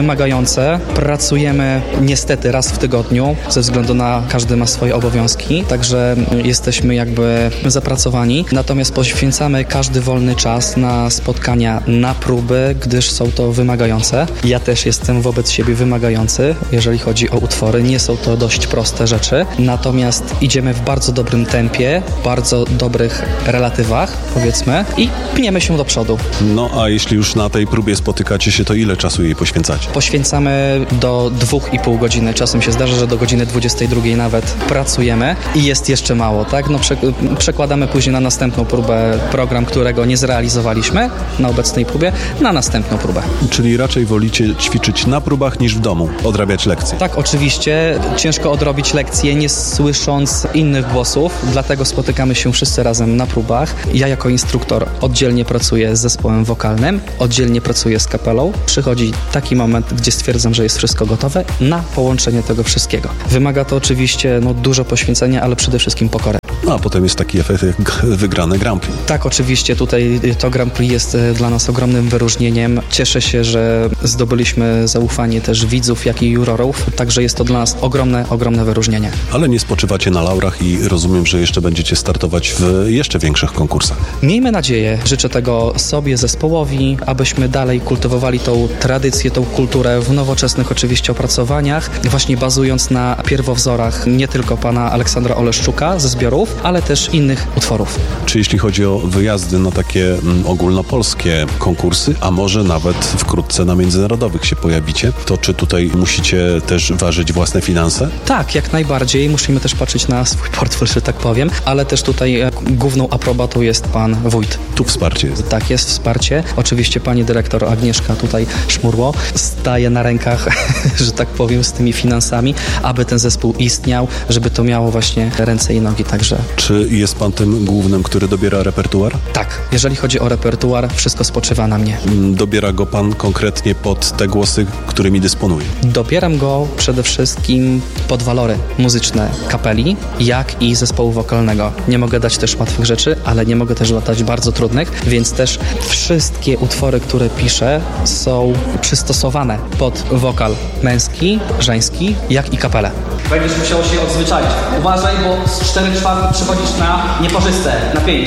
wymagające. Pracujemy niestety raz w tygodniu, ze względu na każdy ma swoje obowiązki, także jesteśmy jakby zapracowani. Natomiast poświęcamy każdy wolny czas na spotkania, na próby, gdyż są to wymagające. Ja też jestem wobec siebie wymagający, jeżeli chodzi o utwory. Nie są to dość proste rzeczy, natomiast idziemy w bardzo dobrym tempie, bardzo dobrych relatywach, powiedzmy, i pniemy się do przodu. No a jeśli już na tej próbie spotykacie się, to ile czasu jej poświęcacie? Poświęcamy do dwóch i pół godziny. Czasem się zdarza, że do godziny dwudziestej drugiej nawet pracujemy i jest jeszcze mało, tak? No przek- przekładamy później na następną próbę program, którego nie zrealizowaliśmy na obecnej próbie, na następną próbę. Czyli raczej wolicie ćwiczyć na próbach niż w domu, odrabiać lekcje? Tak, oczywiście. Ciężko odrobić lekcje, nie słysząc innych głosów, dlatego spotykamy się wszyscy razem na próbach. Ja jako instruktor oddzielnie pracuję z zespołem wokalnym, oddzielnie pracuję z kapelą. Przychodzi taki moment, gdzie stwierdzam, że jest wszystko gotowe na połączenie tego wszystkiego. Wymaga to oczywiście no, dużo poświęcenia, ale przede wszystkim pokory. No a potem jest taki efekt jak wygrane Grand Prix. Tak, oczywiście tutaj to Grand Prix jest dla nas ogromnym wyróżnieniem. Cieszę się, że zdobyliśmy zaufanie też widzów, jak i jurorów, także jest to dla nas ogromne, ogromne wyróżnienie. Ale nie spoczywacie na laurach i rozumiem, że jeszcze będziecie startować w jeszcze większych konkursach. Miejmy nadzieję, życzę tego sobie, zespołowi, abyśmy dalej kultywowali tą tradycję, tą kulturę w nowoczesnych oczywiście opracowaniach, właśnie bazując na pierwowzorach nie tylko pana Aleksandra Oleszczuka ze zbiorów, ale też innych utworów. Czy jeśli chodzi o wyjazdy na takie mm, ogólnopolskie konkursy, a może nawet wkrótce na międzynarodowych się pojawicie, to czy tutaj musicie też ważyć własne finanse? Tak, jak najbardziej. Musimy też patrzeć na swój portfel, że tak powiem, ale też tutaj główną aprobatą jest pan wójt. Tu wsparcie jest. Tak, jest wsparcie. Oczywiście pani dyrektor Agnieszka tutaj Szmurło staje na rękach, że tak powiem, z tymi finansami, aby ten zespół istniał, żeby to miało właśnie ręce i nogi, także. Czy jest pan tym głównym, który dobiera repertuar? Tak, jeżeli chodzi o repertuar, wszystko spoczywa na mnie. Dobiera go pan konkretnie pod te głosy, którymi dysponuje? Dobieram go przede wszystkim pod walory muzyczne kapeli, jak i zespołu wokalnego. Nie mogę dać też łatwych rzeczy, ale nie mogę też dać bardzo trudnych, więc też wszystkie utwory, które piszę, są przystosowane pod wokal męski, żeński, jak i kapelę. Będziesz musiał się odzwyczaić. Uważaj, bo z cztery czwarte przechodzisz na nieparzyste, na pięć.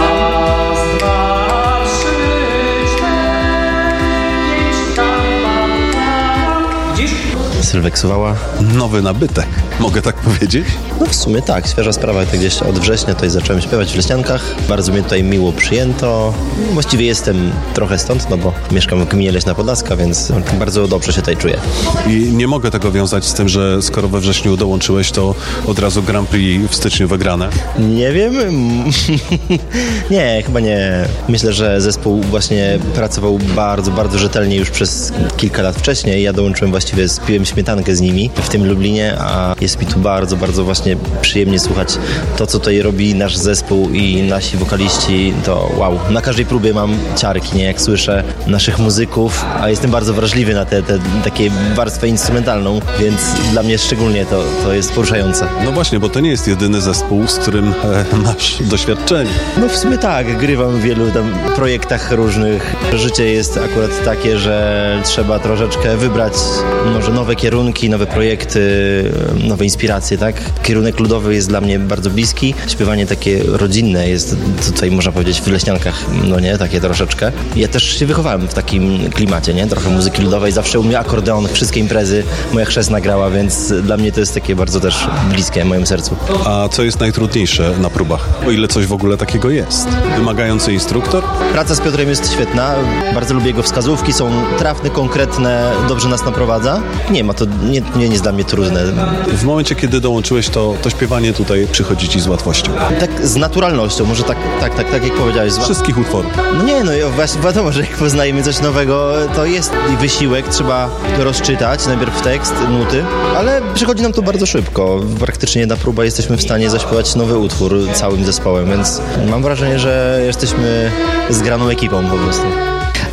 Raz, dwa, trzy, cztery, pięć, tam, widzisz? Sylwek Suwała. Nowy nabytek, mogę tak powiedzieć? No w sumie tak, świeża sprawa. Tak gdzieś od września tutaj zacząłem śpiewać w Leśniankach. Bardzo mnie tutaj miło przyjęto. Właściwie jestem trochę stąd, no bo mieszkam w gminie Leśna Podlaska, więc bardzo dobrze się tutaj czuję. I nie mogę tego wiązać z tym, że skoro we wrześniu dołączyłeś, to od razu Grand Prix w styczniu wygrane? Nie wiem. Nie, chyba nie. Myślę, że zespół właśnie pracował bardzo, bardzo rzetelnie już przez kilka lat wcześniej. Ja dołączyłem właściwie, spiłem śmietankę z nimi w tym Lublinie, a jest mi tu bardzo, bardzo właśnie przyjemnie słuchać to, co tutaj robi nasz zespół i nasi wokaliści. To wow. Na każdej próbie mam ciarki, nie? Jak słyszę naszych muzyków, a jestem bardzo wrażliwy na tę te, te, takie warstwę instrumentalną, więc dla mnie szczególnie to, to jest poruszające. No właśnie, bo to nie jest jedyny zespół, z którym e, masz doświadczenie. No w sumie tak, grywam w wielu tam projektach różnych. Życie jest akurat takie, że trzeba troszeczkę wybrać może nowe kierunki, nowe projekty, nowe inspiracje, tak? Kierunek ludowy jest dla mnie bardzo bliski. Śpiewanie takie rodzinne jest tutaj, można powiedzieć, w Leśniankach, no nie? Takie troszeczkę. Ja też się wychowałem w takim klimacie, nie? Trochę muzyki ludowej, zawsze u mnie akordeon, wszystkie imprezy, moja chrzestna grała, więc dla mnie to jest takie bardzo też bliskie mojemu sercu. A co jest najtrudniejsze na próbach? O ile coś w ogóle takiego jest? Wymagający instruktor? Praca z Piotrem jest świetna, bardzo lubię jego wskazówki, są trafne, konkretne, dobrze nas naprowadza. Nie ma to, nie, nie jest dla mnie trudne. W momencie, kiedy dołączyłeś, to, to śpiewanie tutaj przychodzi ci z łatwością. Tak z naturalnością, może tak, tak, tak, tak jak powiedziałeś. Z wszystkich utworów. No nie, no właśnie wiadomo, że jak poznajemy coś nowego, to jest wysiłek, trzeba rozczytać najpierw tekst, nuty, ale przychodzi nam to bardzo szybko. Praktycznie jedna próba jesteśmy w stanie zaśpiewać nowy utwór całym zespołem, więc mam wrażenie, że jesteśmy zgraną ekipą po prostu.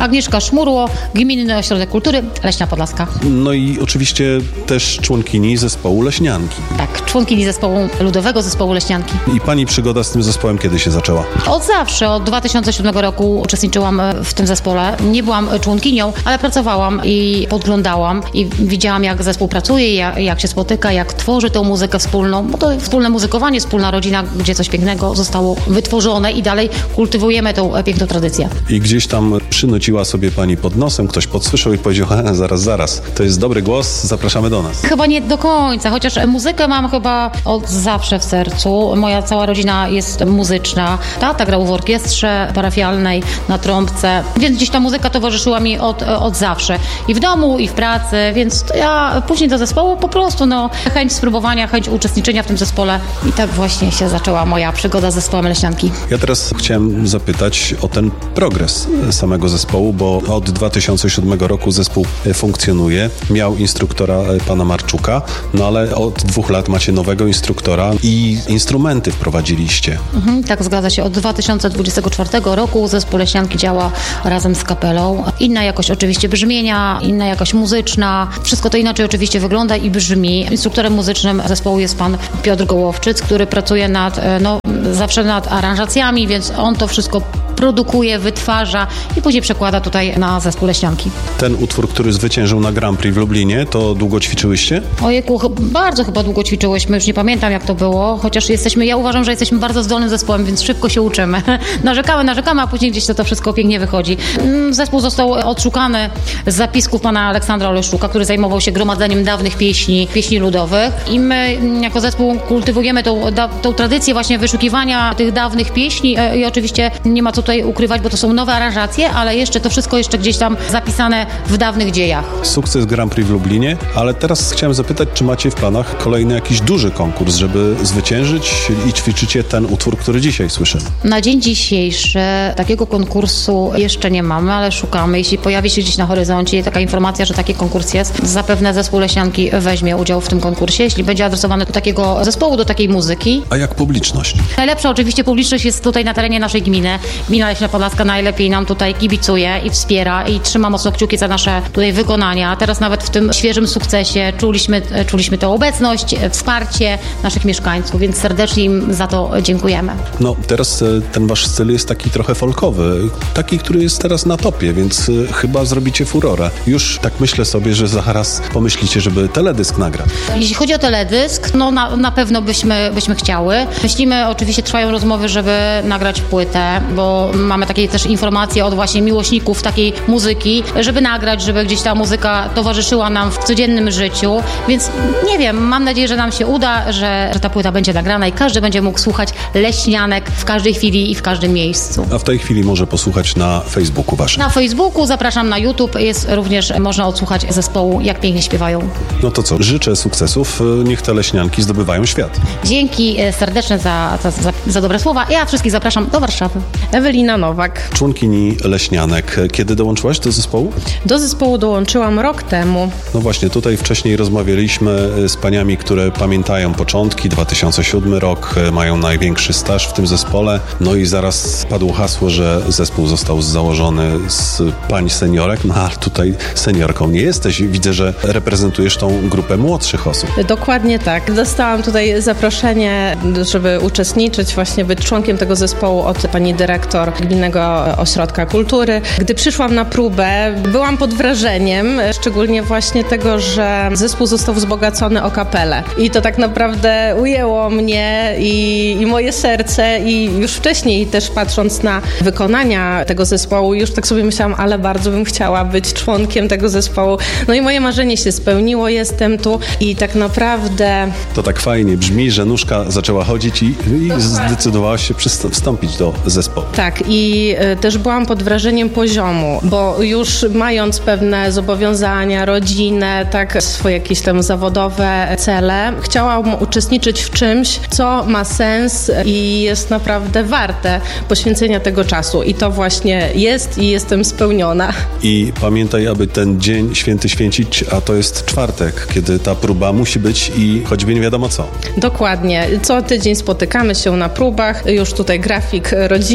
Agnieszka Szmurło, Gminny Ośrodek Kultury, Leśna Podlaska. No i oczywiście też członkini zespołu Leśnianki. Tak, członkini zespołu ludowego, zespołu Leśnianki. I pani przygoda z tym zespołem kiedy się zaczęła? Od zawsze, od dwa tysiące siódmego roku uczestniczyłam w tym zespole. Nie byłam członkinią, ale pracowałam i podglądałam i widziałam, jak zespół pracuje, jak, jak się spotyka, jak tworzy tą muzykę wspólną. Bo to wspólne muzykowanie, wspólna rodzina, gdzie coś pięknego zostało wytworzone i dalej kultywujemy tą piękną tradycję. I gdzieś tam przynuciła sobie pani pod nosem, ktoś podsłyszał i powiedział, he, zaraz, zaraz, to jest dobry głos, zapraszamy do nas. Chyba nie do końca, chociaż muzykę mam chyba od zawsze w sercu. Moja cała rodzina jest muzyczna. Tata grał w orkiestrze parafialnej, na trąbce, więc gdzieś ta muzyka towarzyszyła mi od, od zawsze. I w domu, i w pracy, więc ja później do zespołu po prostu, no, chęć spróbowania, chęć uczestniczenia w tym zespole i tak właśnie się zaczęła moja przygoda z zespołem Leśnianki. Ja teraz chciałem zapytać o ten progres samego zespołu, bo od dwa tysiące siódmego roku zespół funkcjonuje. Miał instruktora pana Marczuka, no ale od dwóch lat macie nowego instruktora i instrumenty wprowadziliście. Mhm, tak, zgadza się. Od dwa tysiące dwudziestego czwartego roku zespół Leśnianki działa razem z kapelą. Inna jakość oczywiście brzmienia, inna jakość muzyczna. Wszystko to inaczej oczywiście wygląda i brzmi. Instruktorem muzycznym zespołu jest pan Piotr Gołowczyc, który pracuje nad, no, zawsze nad aranżacjami, więc on to wszystko produkuje, wytwarza i później przekłada tutaj na zespół Leśnianki. Ten utwór, który zwyciężył na Grand Prix w Lublinie, to długo ćwiczyłyście? Ojejku, bardzo chyba długo ćwiczyłyśmy, już nie pamiętam jak to było, chociaż jesteśmy, ja uważam, że jesteśmy bardzo zdolnym zespołem, więc szybko się uczymy. narzekamy, narzekamy, a później gdzieś to, to wszystko pięknie wychodzi. Zespół został odszukany z zapisków pana Aleksandra Oleszuka, który zajmował się gromadzeniem dawnych pieśni, pieśni ludowych i my jako zespół kultywujemy tą, da, tą tradycję właśnie wyszukiwania tych dawnych pieśni i oczywiście nie ma co tutaj ukrywać, bo to są nowe aranżacje, ale jeszcze to wszystko jeszcze gdzieś tam zapisane w dawnych dziejach. Sukces Grand Prix w Lublinie, ale teraz chciałem zapytać, czy macie w planach kolejny jakiś duży konkurs, żeby zwyciężyć i ćwiczycie ten utwór, który dzisiaj słyszymy? Na dzień dzisiejszy takiego konkursu jeszcze nie mamy, ale szukamy. Jeśli pojawi się gdzieś na horyzoncie taka informacja, że taki konkurs jest, zapewne zespół Leśnianki weźmie udział w tym konkursie, jeśli będzie adresowany do takiego zespołu, do takiej muzyki. A jak publiczność? Najlepsza oczywiście publiczność jest tutaj na terenie naszej gminy. Gmina Leśna Podlaska najlepiej nam tutaj kibicuje i wspiera i trzyma mocno kciuki za nasze tutaj wykonania. Teraz nawet w tym świeżym sukcesie czuliśmy, czuliśmy tę obecność, wsparcie naszych mieszkańców, więc serdecznie im za to dziękujemy. No teraz ten wasz styl jest taki trochę folkowy, taki, który jest teraz na topie, więc chyba zrobicie furorę. Już tak myślę sobie, że zaraz pomyślicie, żeby teledysk nagrać. Jeśli chodzi o teledysk, no na, na pewno byśmy, byśmy chciały. Myślimy, oczywiście trwają rozmowy, żeby nagrać płytę, bo mamy takie też informacje od właśnie miłośników takiej muzyki, żeby nagrać, żeby gdzieś ta muzyka towarzyszyła nam w codziennym życiu, więc nie wiem, mam nadzieję, że nam się uda, że, że ta płyta będzie nagrana i każdy będzie mógł słuchać Leśnianek w każdej chwili i w każdym miejscu. A w tej chwili może posłuchać na Facebooku waszym? Na Facebooku, zapraszam na YouTube, jest również, można odsłuchać zespołu, jak pięknie śpiewają. No to co, życzę sukcesów, niech te Leśnianki zdobywają świat. Dzięki serdeczne za, za, za, za dobre słowa. Ja wszystkich zapraszam do Warszawy. Ewelina Nowak. Członkini Leśnianek. Kiedy dołączyłaś do zespołu? Do zespołu dołączyłam rok temu. No właśnie, tutaj wcześniej rozmawialiśmy z paniami, które pamiętają początki, dwa tysiące siódmy rok, mają największy staż w tym zespole. No i zaraz padło hasło, że zespół został założony z pań seniorek, no a tutaj seniorką nie jesteś. Widzę, że reprezentujesz tą grupę młodszych osób. Dokładnie tak. Dostałam tutaj zaproszenie, żeby uczestniczyć, właśnie być członkiem tego zespołu od pani dyrektor Gminnego Ośrodka Kultury. Gdy przyszłam na próbę, byłam pod wrażeniem, szczególnie właśnie tego, że zespół został wzbogacony o kapelę. I to tak naprawdę ujęło mnie i, i moje serce i już wcześniej też patrząc na wykonania tego zespołu, już tak sobie myślałam, ale bardzo bym chciała być członkiem tego zespołu. No i moje marzenie się spełniło, jestem tu i tak naprawdę... To tak fajnie brzmi, że nóżka zaczęła chodzić i, i zdecydowałaś się wstąpić do zespołu. Tak i y, też byłam pod wrażeniem poziomu, bo już mając pewne zobowiązania, rodzinę, tak, swoje jakieś tam zawodowe cele, chciałam uczestniczyć w czymś, co ma sens i jest naprawdę warte poświęcenia tego czasu i to właśnie jest i jestem spełniona. I pamiętaj, aby ten dzień święty święcić, a to jest czwartek, kiedy ta próba musi być i choćby nie wiadomo co. Dokładnie. Co tydzień spotykamy się na próbach. Już tutaj grafik rodzinny jest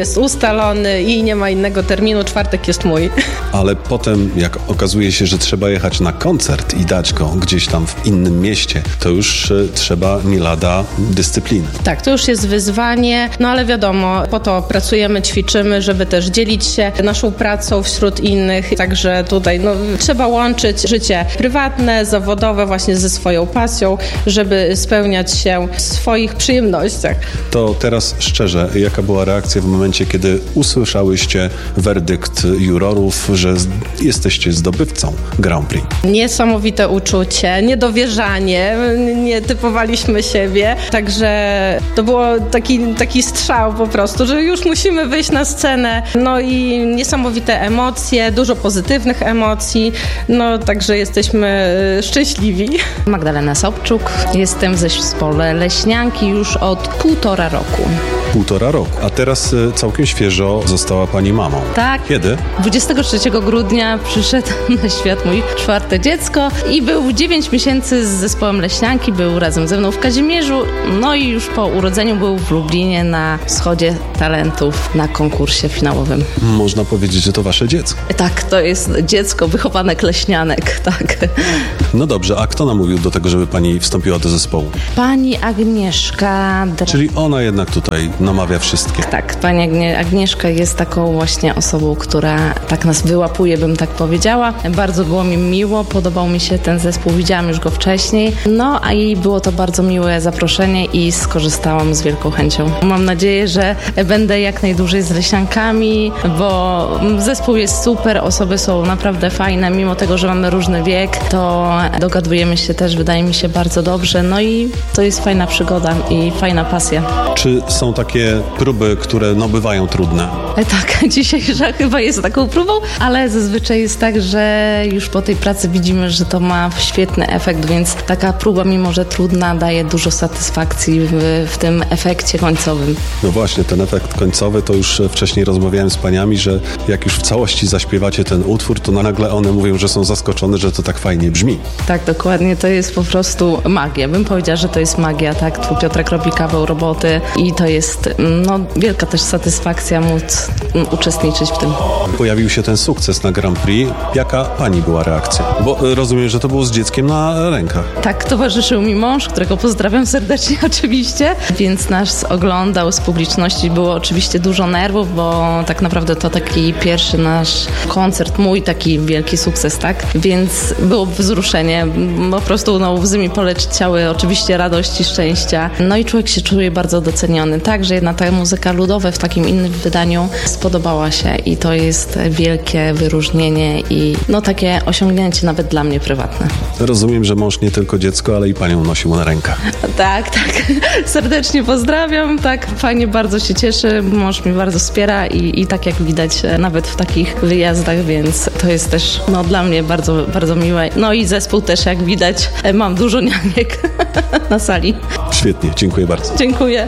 jest ustalony i nie ma innego terminu, czwartek jest mój. Ale potem, jak okazuje się, że trzeba jechać na koncert i dać go gdzieś tam w innym mieście, to już y, trzeba nie lada dyscypliny. Tak, to już jest wyzwanie, no ale wiadomo, po to pracujemy, ćwiczymy, żeby też dzielić się naszą pracą wśród innych, także tutaj no, trzeba łączyć życie prywatne, zawodowe właśnie ze swoją pasją, żeby spełniać się w swoich przyjemnościach. To teraz szczerze, jaka była reakcja w momencie, kiedy usłyszałyście werdykt jurorów, że z- jesteście zdobywcą Grand Prix? Niesamowite uczucie, niedowierzanie, nie typowaliśmy siebie, także to było taki, taki strzał po prostu, że już musimy wyjść na scenę, no i niesamowite emocje, dużo pozytywnych emocji, no także jesteśmy szczęśliwi. Magdalena Sobczuk, jestem w zespole Leśnianki już od półtora roku. Półtora roku. A teraz y, całkiem świeżo została pani mamą. Tak. Kiedy? dwudziestego trzeciego grudnia przyszedł na świat mój czwarte dziecko i był dziewięć miesięcy z zespołem Leśnianki, był razem ze mną w Kazimierzu, no i już po urodzeniu był w Lublinie na Wschodzie Talentów na konkursie finałowym. Można powiedzieć, że to wasze dziecko. Tak, to jest dziecko wychowanek Leśnianek, tak. No dobrze, a kto namówił do tego, żeby pani wstąpiła do zespołu? Pani Agnieszka... Dra- Czyli ona jednak tutaj namawia wszystkie. Tak, pani Agnie- Agnieszka jest taką właśnie osobą, która tak nas wyłapuje, bym tak powiedziała. Bardzo było mi miło, podobał mi się ten zespół, widziałam już go wcześniej. No, a jej było to bardzo miłe zaproszenie i skorzystałam z wielką chęcią. Mam nadzieję, że będę jak najdłużej z Leśniankami, bo zespół jest super, osoby są naprawdę fajne, mimo tego, że mamy różny wiek, to dogadujemy się też, wydaje mi się, bardzo dobrze. No i to jest fajna przygoda i fajna pasja. Czy są takie próby, które no bywają trudne? E, Tak, dzisiejsza chyba jest taką próbą, ale zazwyczaj jest tak, że już po tej pracy widzimy, że to ma świetny efekt, więc taka próba, mimo że trudna, daje dużo satysfakcji w, w tym efekcie końcowym. No właśnie, ten efekt końcowy, to już wcześniej rozmawiałem z paniami, że jak już w całości zaśpiewacie ten utwór, to nagle one mówią, że są zaskoczone, że to tak fajnie brzmi. Tak, dokładnie, to jest po prostu magia. Bym powiedziała, że to jest magia, tak? Tu Piotrek robi kawał roboty i to jest no, wielka też satysfakcja móc mm, uczestniczyć w tym. Pojawił się ten sukces na Grand Prix. Jaka pani była reakcja? Bo y, rozumiem, że to było z dzieckiem na rękach. Tak, towarzyszył mi mąż, którego pozdrawiam serdecznie oczywiście, więc nas oglądał z publiczności. Było oczywiście dużo nerwów, bo tak naprawdę to taki pierwszy nasz koncert, mój taki wielki sukces, tak? Więc było wzruszenie, po prostu no, łzy mi poleciały, oczywiście radości, szczęścia. No i człowiek się czuje bardzo doceniony. Także jedna ta muzyka ludowa w takim innym wydaniu spodobała się i to jest wielkie wyróżnienie i no takie osiągnięcie nawet dla mnie prywatne. Rozumiem, że mąż nie tylko dziecko, ale i panią nosił na rękach. Tak, tak. Serdecznie pozdrawiam. Tak, fajnie, bardzo się cieszy. Mąż mnie bardzo wspiera i, i tak jak widać nawet w takich wyjazdach, więc to jest też no, dla mnie bardzo, bardzo miłe. No i zespół też, jak widać, mam dużo nianiek na sali. Świetnie, dziękuję bardzo. Dziękuję.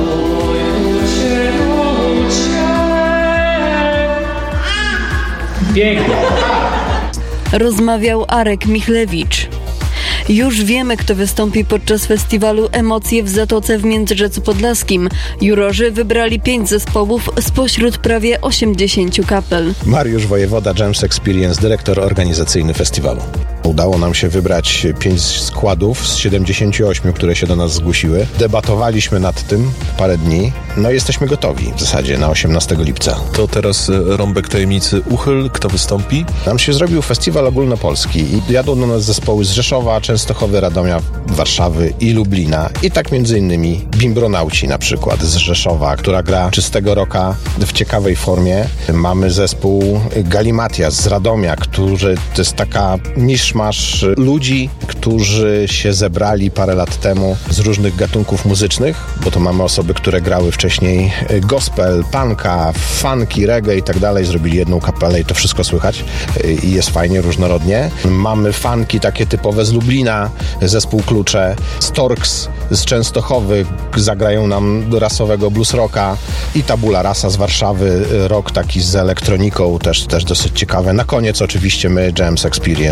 Pięknie. Rozmawiał Arek Michlewicz. Już wiemy, kto wystąpi podczas festiwalu Emocje w Zatoce w Międzyrzeczu Podlaskim. Jurorzy wybrali pięć zespołów spośród prawie osiemdziesięciu kapel. Mariusz Wojewoda, Jams Experience, dyrektor organizacyjny festiwalu. Udało nam się wybrać pięć składów z siedemdziesięciu ośmiu, które się do nas zgłosiły. Debatowaliśmy nad tym parę dni, no i jesteśmy gotowi w zasadzie na osiemnastego lipca. To teraz rąbek tajemnicy uchyl, kto wystąpi? Nam się zrobił festiwal ogólnopolski i jadą do nas zespoły z Rzeszowa, Częstochowy, Radomia, Warszawy i Lublina. I tak między innymi Bimbronauci na przykład z Rzeszowa, która gra czystego rocka w ciekawej formie. Mamy zespół Galimatias z Radomia, który to jest taka miszmasz ludzi, którzy się zebrali parę lat temu z różnych gatunków muzycznych, bo to mamy osoby, które grały wcześniej gospel, punka, funky, reggae i tak dalej. Zrobili jedną kapelę i to wszystko słychać i jest fajnie, różnorodnie. Mamy funky takie typowe z Lublina, zespół Klucze, Storks z Częstochowy zagrają nam rasowego blues rocka i Tabula Rasa z Warszawy, rock taki z elektroniką, też, też dosyć ciekawe. Na koniec oczywiście my, Jams Experience z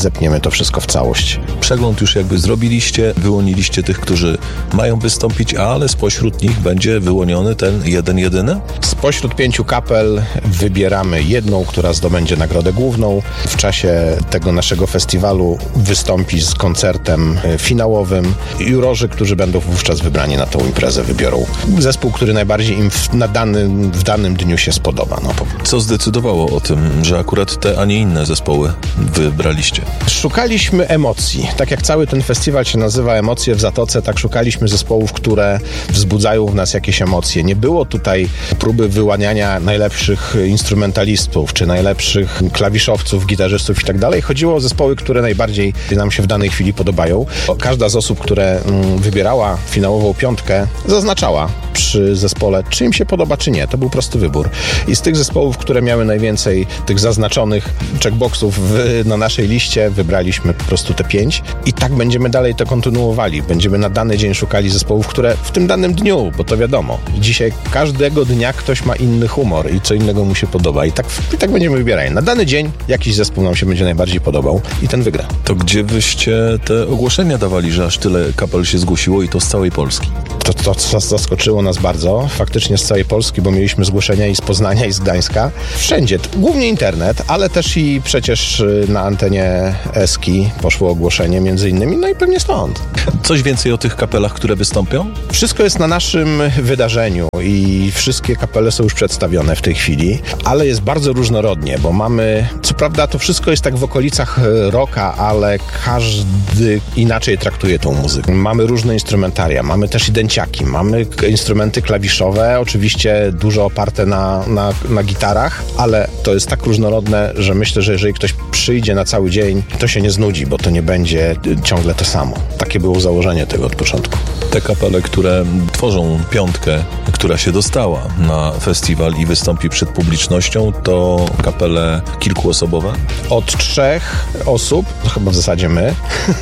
zepniemy to wszystko w całość. Przegląd już jakby zrobiliście, wyłoniliście tych, którzy mają wystąpić, ale spośród nich będzie wyłoniony ten jeden, jedyny? Spośród pięciu kapel wybieramy jedną, która zdobędzie nagrodę główną. W czasie tego naszego festiwalu wystąpi z koncertem finałowym. Jurorzy, którzy będą wówczas wybrani na tą imprezę, wybiorą zespół, który najbardziej im w, na danym, w danym dniu się spodoba. No. Co zdecydowało o tym, że akurat te, a nie inne zespoły wybraliście? Szukaliśmy emocji. Tak jak cały ten festiwal się nazywa Emocje w Zatoce, tak szukaliśmy zespołów, które wzbudzają w nas jakieś emocje. Nie było tutaj próby wyłaniania najlepszych instrumentalistów, czy najlepszych klawiszowców, gitarzystów i tak dalej. Chodziło o zespoły, które najbardziej nam się w danej chwili podobają. Każda z osób, które wybierała finałową piątkę, zaznaczała przy zespole, czy im się podoba, czy nie. To był prosty wybór. I z tych zespołów, które miały najwięcej tych zaznaczonych checkboxów w, na naszej liście, wybraliśmy po prostu te pięć i tak będziemy dalej to kontynuowali. Będziemy na dany dzień szukali zespołów, które w tym danym dniu, bo to wiadomo, dzisiaj każdego dnia ktoś ma inny humor i co innego mu się podoba i tak, i tak będziemy wybierali. Na dany dzień jakiś zespół nam się będzie najbardziej podobał i ten wygra. To gdzie wyście te ogłoszenia dawali, że aż tyle kapel się zgłosiło i to z całej Polski? To, to, to zaskoczyło nas bardzo. Faktycznie z całej Polski, bo mieliśmy zgłoszenia i z Poznania, i z Gdańska. Wszędzie. Głównie internet, ale też i przecież na antenie Eski poszło ogłoszenie między innymi, no i pewnie stąd. Coś więcej o tych kapelach, które wystąpią? Wszystko jest na naszym wydarzeniu i wszystkie kapele są już przedstawione w tej chwili, ale jest bardzo różnorodnie, bo mamy, co prawda to wszystko jest tak w okolicach rocka, ale każdy inaczej traktuje tą muzykę. Mamy różne instrumentaria, mamy też i dęciaki, mamy instrumenty klawiszowe, oczywiście dużo oparte na, na, na gitarach, ale to jest tak różnorodne, że myślę, że jeżeli ktoś przyjdzie na cały dzień, to się nie znudzi, bo to nie będzie ciągle to samo. Takie było założenie tego od początku. Te kapele, które tworzą piątkę, która się dostała na festiwal i wystąpi przed publicznością, to kapele kilkuosobowe? Od trzech osób, to chyba w zasadzie my,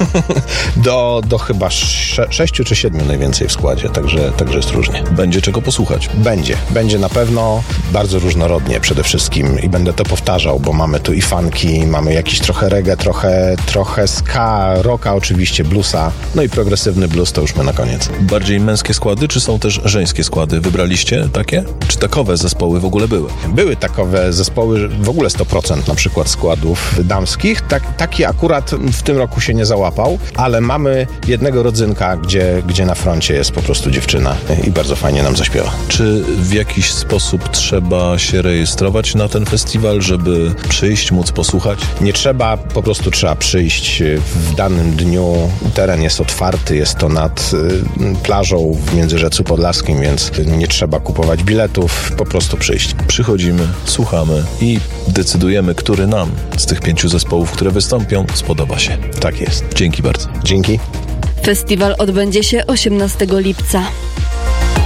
do, do chyba sze, sześciu czy siedmiu najwięcej w składzie, także, także jest różnie. Będzie czego posłuchać? Będzie. Będzie na pewno bardzo różnorodnie przede wszystkim i będę to powtarzał, bo mamy tu i funki, mamy jakiś trochę reggae, trochę, trochę ska, rocka oczywiście, bluesa, no i progresywny blues to już my na koniec. Bardziej męskie składy, czy są też żeńskie składy? Wybraliście takie? Czy takowe zespoły w ogóle były? Były takowe zespoły, w ogóle sto procent na przykład składów damskich. Tak, taki akurat w tym roku się nie załapał, ale mamy jednego rodzynka, gdzie, gdzie na froncie jest po prostu dziewczyna i bardzo fajnie nam zaśpiewa. Czy w jakiś sposób trzeba się rejestrować na ten festiwal, żeby przyjść, móc posłuchać? Nie trzeba, po prostu trzeba przyjść w danym dniu. Teren jest otwarty, jest to nad plażą w Międzyrzecu Podlaskim, więc nie trzeba kupować biletów, po prostu przyjść. Przychodzimy, słuchamy i decydujemy, który nam z tych pięciu zespołów, które wystąpią, spodoba się. Tak jest. Dzięki bardzo. Dzięki. Festiwal odbędzie się osiemnastego lipca.